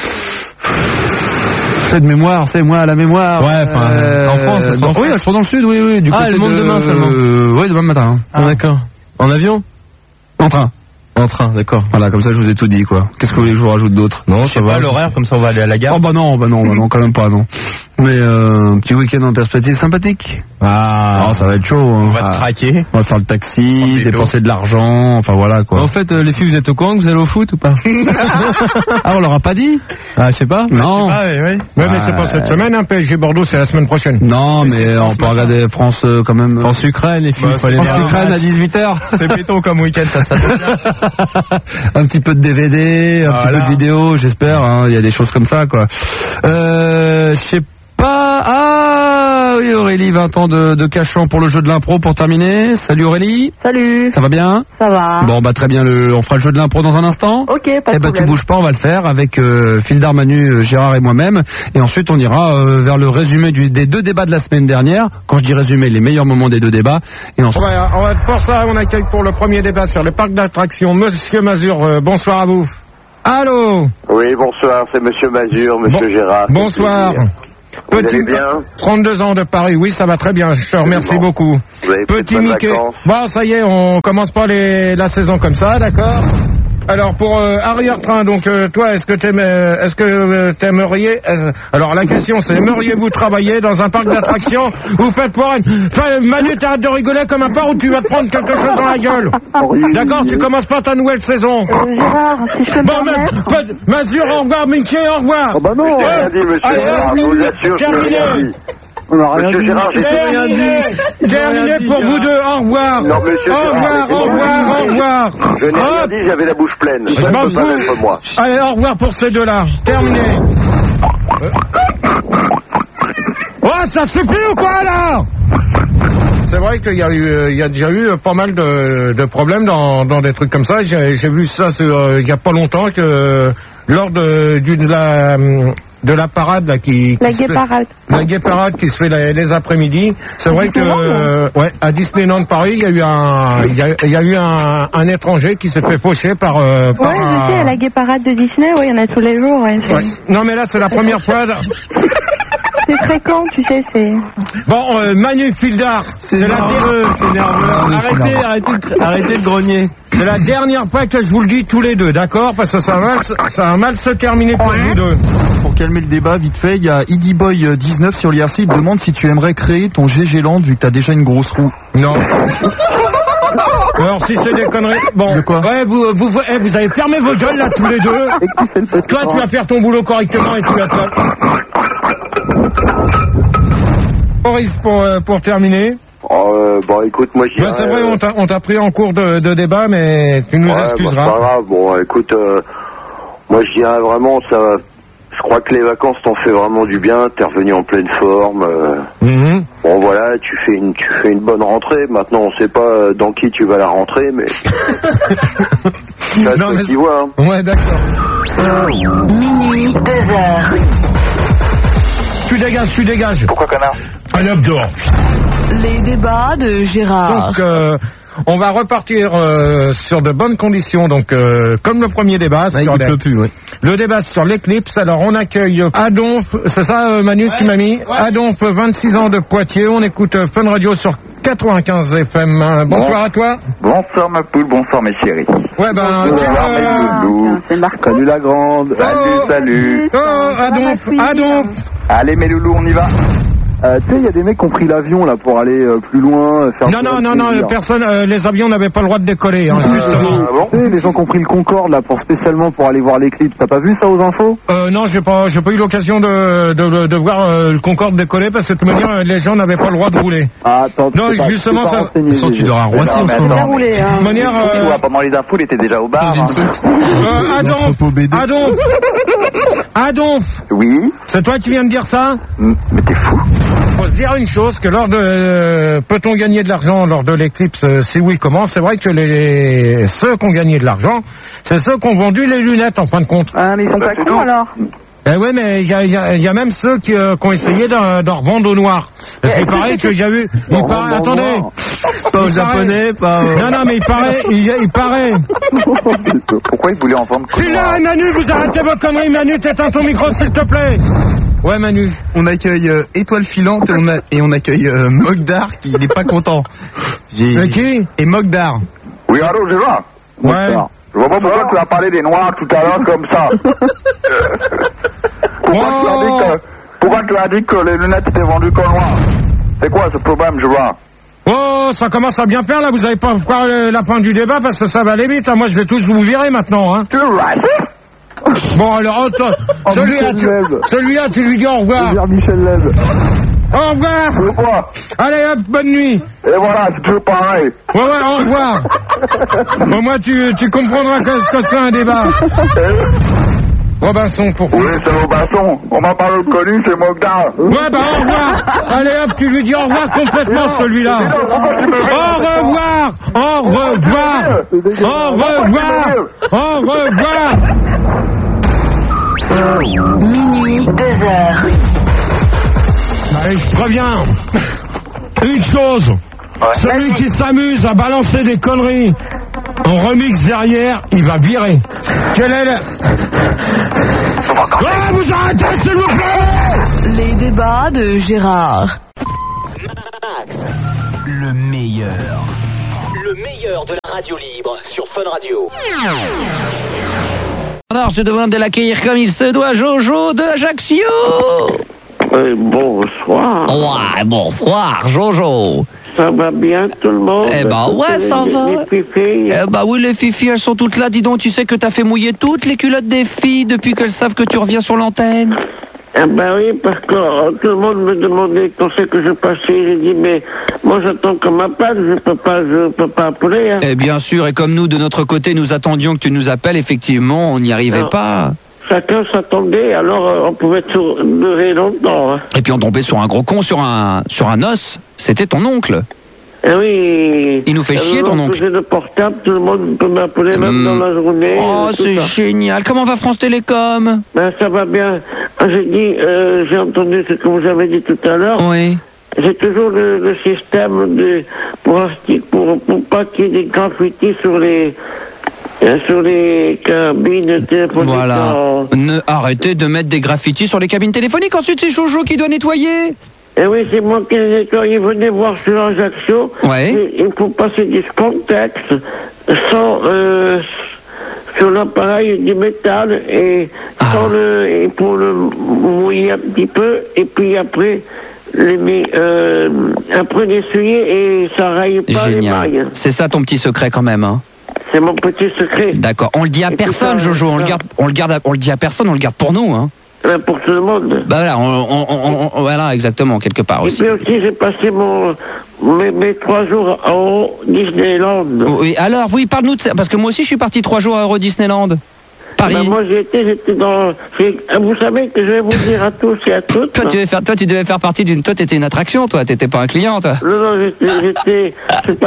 De mémoire, c'est moi à la mémoire. Ouais, en France, elles sont oui, elles sont dans le sud, oui. Du elles montent demain seulement. Oui, demain matin. D'accord. En avion? En train. En train, d'accord. Voilà, comme ça je vous ai tout dit, quoi. Qu'est-ce que vous voulez que je vous rajoute d'autre? Non, je sais pas l'horaire, comme ça on va aller à la gare. Oh bah non, quand même pas, non. Mais un petit week-end en perspective sympathique. Ah, ça va être chaud. Hein. On va te traquer. On va faire le taxi, dépenser de l'argent, enfin voilà quoi. En fait, les filles, vous êtes au courant que vous allez au foot ou pas? Ah, on leur a pas dit? Ah, je sais pas. Non. Ouais, mais c'est pas cette semaine, hein. PSG Bordeaux, c'est la semaine prochaine. Non, mais on peut regarder France quand même. France-Ukraine, les filles, France-Ukraine à 18h. C'est béton comme week-end, ça Un petit peu de DVD, un petit peu de vidéo, j'espère, hein. Il y a des choses comme ça, quoi. Je sais pas. Ah oui, Aurélie, 20 ans de Cachan pour le jeu de l'impro pour terminer. Salut Aurélie. Salut. Ça va bien? Ça va. Bon, bah très bien, on fera le jeu de l'impro dans un instant. Ok, pas de problème. Tu bouges pas, on va le faire avec Fildar, Manu, Gérard et moi-même. Et ensuite, on ira vers le résumé des 2 débats de la semaine dernière. Quand je dis résumé, les meilleurs moments des 2 débats. Et ensuite... Pour ça, on accueille pour le premier débat sur les parcs d'attractions Monsieur Mazur. Bonsoir à vous. Allô? Oui, bonsoir, c'est Monsieur Mazur, Monsieur Gérard. Bonsoir. Vous allez bien? 32 ans de Paris, oui, ça va très bien, je te remercie beaucoup. Vous avez Petit Mickey. Bon, ça y est, on commence pas la saison comme ça, d'accord? Alors pour arrière-train, donc toi, est-ce que t'aimerais alors la question c'est, aimeriez-vous travailler dans un parc d'attractions ou faites pour Manu, t'arrêtes de rigoler comme un porc ou tu vas te prendre quelque chose dans la gueule. D'accord, tu commences pas ta nouvelle saison. Gérard, si je peux me permettre. Mazur, au revoir, Mickey, au revoir. Oh bah non, rien dit, Monsieur Gérard, je vous assure, je n'ai rien dit. Monsieur Gérard, j'ai rien dit. Terminé pour vous deux, au revoir. Non, Monsieur Gérard, au revoir. Je n'ai rien dit, j'avais la bouche pleine. Je m'en fous. Allez, au revoir pour ces deux-là. Terminé. Oh, ça suffit ou quoi, là? C'est vrai qu'il y a déjà eu pas mal de problèmes dans des trucs comme ça. J'ai vu ça il y a pas longtemps que lors de la parade là la gay parade qui se fait les après-midi. C'est vrai que à Disneyland Paris, il y a eu un étranger qui s'est fait faucher par je sais, à la gay parade de Disney, il y en a tous les jours, Non mais là c'est la première fois. C'est fréquent, tu sais, c'est... Bon, Manu Fildar, c'est nerveux. Arrêtez de grogner. C'est la dernière fois que je vous le dis tous les deux, d'accord? Parce que ça va mal se terminer pour vous deux. Pour calmer le débat, vite fait, il y a Eddie Boy 19 sur l'IRC, il te demande si tu aimerais créer ton GG Land vu que t'as déjà une grosse roue. Non. Alors si c'est des conneries... Bon, de quoi? Ouais, vous avez fermé vos gueules là tous les deux. Toi tu vas faire ton boulot correctement et tu vas te... Boris, pour terminer. Bon, écoute, moi je dirais... c'est vrai, on t'a pris en cours de débat, mais tu nous excuseras. C'est pas grave. Bon, écoute, moi je dirais vraiment, ça... Je crois que les vacances t'ont fait vraiment du bien, t'es revenu en pleine forme. Bon voilà, tu fais une bonne rentrée. Maintenant, on sait pas dans qui tu vas la rentrer, mais... C'est toi qui vois. Hein. Ouais, d'accord. Minuit, 2h. Tu dégages. Pourquoi, connard? Allez, hop, dehors. Les débats de Gérard. Donc, on va repartir sur de bonnes conditions. Donc, comme le premier débat, le débat sur l'éclipse. Alors, on accueille Adonf, c'est ça, Manu, que tu m'as mis? Adonf, 26 ans de Poitiers. On écoute Fun Radio sur 95 FM. Bonsoir à toi. Bonsoir ma poule, bonsoir mes chéris. Ouais, Salut la grande. Salut. Adonf. Allez mes loulous, on y va. Tu sais, il y a des mecs qui ont pris l'avion là pour aller plus loin. Non, personne. Les avions n'avaient pas le droit de décoller, justement. Tu sais, les gens qui ont pris le Concorde là spécialement pour aller voir l'éclipse. T'as pas vu ça aux infos? Non, j'ai pas eu l'occasion de voir le Concorde décoller parce que de toute manière les gens n'avaient pas le droit de rouler. Ah, attends. Non, justement ça. Tu dois à Roissy en ce moment. De manière. Pendant les infos, il était déjà au bar. Adonf. Oui. C'est toi qui viens de dire ça? Mais t'es fou. Faut se dire une chose, que peut-on gagner de l'argent lors de l'éclipse? Si oui, comment? C'est vrai que ceux qui ont gagné de l'argent, c'est ceux qui ont vendu les lunettes en fin de compte. Ah, mais ils sont pas cons alors. Eh ouais, mais il y a même ceux qui ont essayé d'en revendre au noir. C'est pareil qu'il y a eu... Attendez. Pas aux Japonais, pas... Non, mais il paraît. Pourquoi ils voulaient en vendre? Celui-là, Manu, vous arrêtez vos conneries. Manu, t'éteins ton micro, s'il te plaît. Ouais, Manu. On accueille Étoile Filante et on accueille Mogdar qui n'est pas content. Qui? Et Mogdar. Oui, allô, Gérard? Ouais. Je vois pas pourquoi tu as parlé des noirs tout à l'heure comme ça. Pourquoi tu as dit que les lunettes étaient vendues qu'en noir? C'est quoi ce problème, Gérard? Oh, ça commence à bien faire là, vous allez pas voir la fin du débat parce que ça va aller vite, hein. Moi je vais tous vous virer maintenant, hein. Tu es raciste? Bon alors, celui-là, tu lui dis au revoir. Michel Leb. Au revoir. Allez hop, bonne nuit. Et voilà, c'est toujours pareil. Ouais, au revoir. Bon, moi tu comprendras que c'est un débat. Robinson pour... Oui, c'est Robinson. On m'a pas l'autre connu, c'est Mogdar. Ouais, bah au revoir. Allez hop, tu lui dis au revoir complètement celui-là. Au revoir. Au revoir. Au revoir. Au revoir. Minuit, 2h. Allez, je préviens. Une chose. Celui qui s'amuse à balancer des conneries en remix derrière, il va virer. Quel est le... Oh, vous arrêtez, s'il vous plaît! Les débats de Gérard. Le meilleur. Le meilleur de la radio libre sur Fun Radio. Alors, je demande de l'accueillir comme il se doit, Jojo de Ajaccio. Bonsoir. Ouais, bonsoir, Jojo. Ça va bien tout le monde? Eh ben ouais, ça va. Les filles. Eh ben oui, les filles, elles sont toutes là. Dis donc, tu sais que t'as fait mouiller toutes les culottes des filles depuis qu'elles savent que tu reviens sur l'antenne. Ah ben oui, parce que tout le monde me demandait quand c'est que je passais. J'ai dit, mais moi j'attends qu'on m'appelle, je peux pas appeler. Hein. Eh bien sûr, et comme nous, de notre côté, nous attendions que tu nous appelles, effectivement, on n'y arrivait pas. Chacun s'attendait, alors on pouvait durer longtemps. Hein. Et puis on tombait sur un gros con, sur un os. C'était ton oncle. Eh oui. Il nous fait chier, ton oncle. J'ai le portable, tout le monde peut m'appeler, même dans la journée. Oh, c'est génial. Comment va France Télécom? Ben, ça va bien. J'ai dit, j'ai entendu ce que vous avez dit tout à l'heure. Oui. J'ai toujours le système pour pas qu'il y ait des graffitis sur les cabines téléphoniques. Voilà. Arrêtez de mettre des graffitis sur les cabines téléphoniques. Ensuite, c'est Jojo qui doit nettoyer. Eh oui, c'est moi qui les nettoie. Venez voir sur Ajaccio. Ouais. Il faut passer du Scontex sur l'appareil du métal et pour le mouiller un petit peu et puis après l'essuyer et ça raye pas les mailles. C'est ça ton petit secret quand même, hein? C'est mon petit secret. D'accord. On le dit à personne, Jojo. On le dit à personne. On le garde pour nous, hein. Pour tout le monde. Bah voilà, voilà, exactement, quelque part aussi. Et puis aussi, j'ai passé mes 3 jours à Euro Disneyland. Oui, alors, oui, parle-nous de ça, parce que moi aussi, je suis parti 3 jours à Euro Disneyland. Paris. Ben, moi, j'étais dans... Vous savez que je vais vous dire à tous et à toutes... Toi, tu devais faire partie d'une... Toi, t'étais une attraction, toi. T'étais pas un client, toi. Non, c'est pas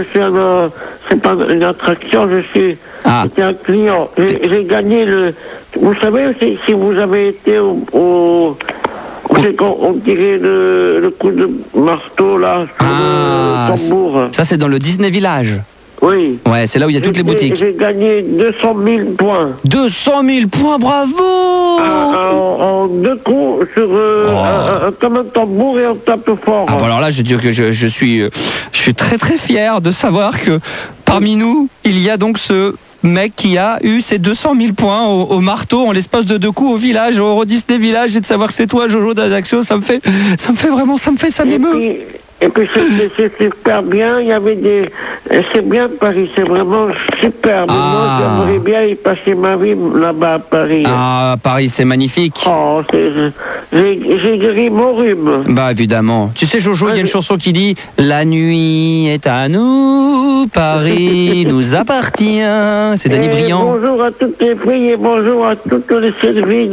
une attraction, j'étais un client. J'ai gagné le... Vous savez, si vous avez été au c'est quand on tirait le coup de marteau, là, sur le tambour. Ça, c'est dans le Disney Village. Oui. Ouais, c'est là où il y a toutes les boutiques. J'ai gagné 200 000 points. 200 000 points, bravo! En 2 coups, comme un tambour et on tape fort. Ah bon, alors là, je dis que je suis très très fier de savoir que parmi nous, il y a donc ce mec qui a eu ses 200 000 points au marteau en l'espace de 2 coups au village, au Euro Disney Village, et de savoir que c'est toi, Jojo d'Ajaccio, ça m'émeut. Et puis c'est super bien, il y avait c'est bien Paris, c'est vraiment super. Mais moi, j'aimerais bien y passer ma vie là-bas à Paris. Ah, Paris, c'est magnifique. Oh, j'ai guéri mon rhume. Bah, évidemment. Tu sais, Jojo, il y a une chanson qui dit « La nuit est à nous, Paris nous appartient ». C'est Danny Briand. Bonjour à toutes les filles et bonjour à toutes les Sylvie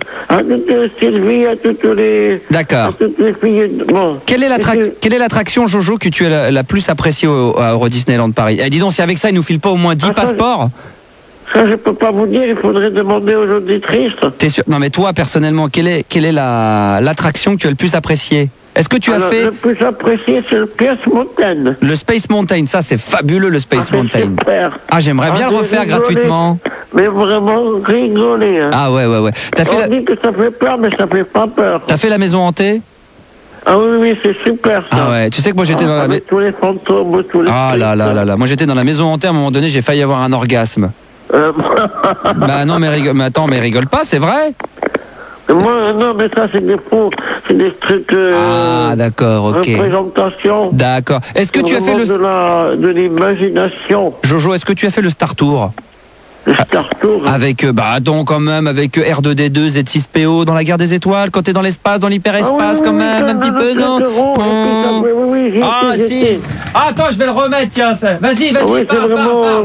à toutes les... D'accord. À toutes les filles. Bon. Quelle est l'attraction, Jojo, que tu as la plus appréciée à Euro Disneyland Paris? Eh, dis donc, si avec ça, il nous file pas au moins 10 passeports. Ça, je peux pas vous dire, il faudrait demander aux auditrices. T'es sûr? Non, mais toi, personnellement, quelle est l'attraction que tu as le plus appréciée? Est-ce que tu as fait... Le plus apprécié, c'est le Space Mountain. Le Space Mountain, ça, c'est fabuleux, le Space Mountain. Super. Ah, j'aimerais bien le refaire gratuitement. Mais vraiment rigoler. Hein. Ah, ouais. On dit que ça fait peur, mais ça fait pas peur. T'as fait la maison hantée? Ah oui, c'est super ça. Ah ouais, tu sais que moi j'étais dans la maison... tous les fantômes, tous les... Ah là. Moi j'étais dans la maison hantée, à un moment donné, j'ai failli avoir un orgasme. Bah non, mais rigole pas, c'est vrai. Moi, non, mais ça, c'est des faux, c'est des trucs... ah, d'accord, ok. Représentation. D'accord. Est-ce que tu as fait de l'imagination. Jojo, est-ce que tu as fait le Star Tour? Le Star Tour. Avec, quand même, avec R2D2, Z6PO dans la guerre des étoiles, quand t'es dans l'espace, dans l'hyperespace, quand même, un petit peu, non? Oui, si. Ah, attends, je vais le remettre, tiens, ça. Vas-y. Oui, c'est vraiment...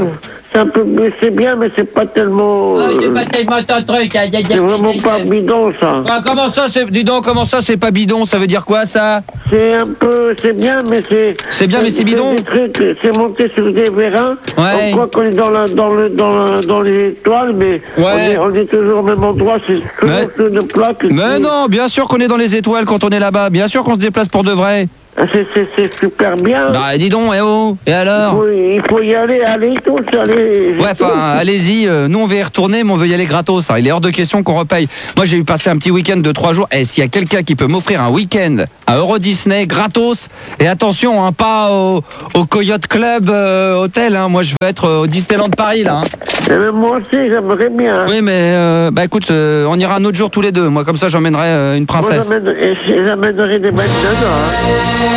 c'est un peu, c'est bien, mais c'est pas tellement. C'est pas tellement ton truc. C'est vraiment pas bidon, ça. Comment ça, dis donc, comment ça, c'est pas bidon? Ça veut dire quoi, ça? C'est un peu, c'est bien, mais c'est. C'est bien, mais c'est bidon. C'est monté sur des vérins. Ouais. On croit qu'on est dans les étoiles, mais on est toujours au même endroit. C'est toujours sur une plaque. Mais non, bien sûr qu'on est dans les étoiles quand on est là-bas. Bien sûr qu'on se déplace pour de vrai. C'est super bien. Bah dis donc, et alors? Il faut y aller, allez tous, allez. Ouais, enfin, allez-y, nous on veut y retourner, mais on veut y aller gratos. Il est hors de question qu'on repaye. Moi j'ai eu passé un petit week-end de 3 jours, et s'il y a quelqu'un qui peut m'offrir un week-end à Euro Disney gratos, et attention, hein, pas au Coyote Club Hôtel, hein. Moi je veux être au Disneyland Paris, là. Hein. Moi aussi, j'aimerais bien. Oui, mais bah écoute, on ira un autre jour tous les deux. Moi comme ça j'emmènerai une princesse. Moi j'emmènerai des bêtes dedans. Hein.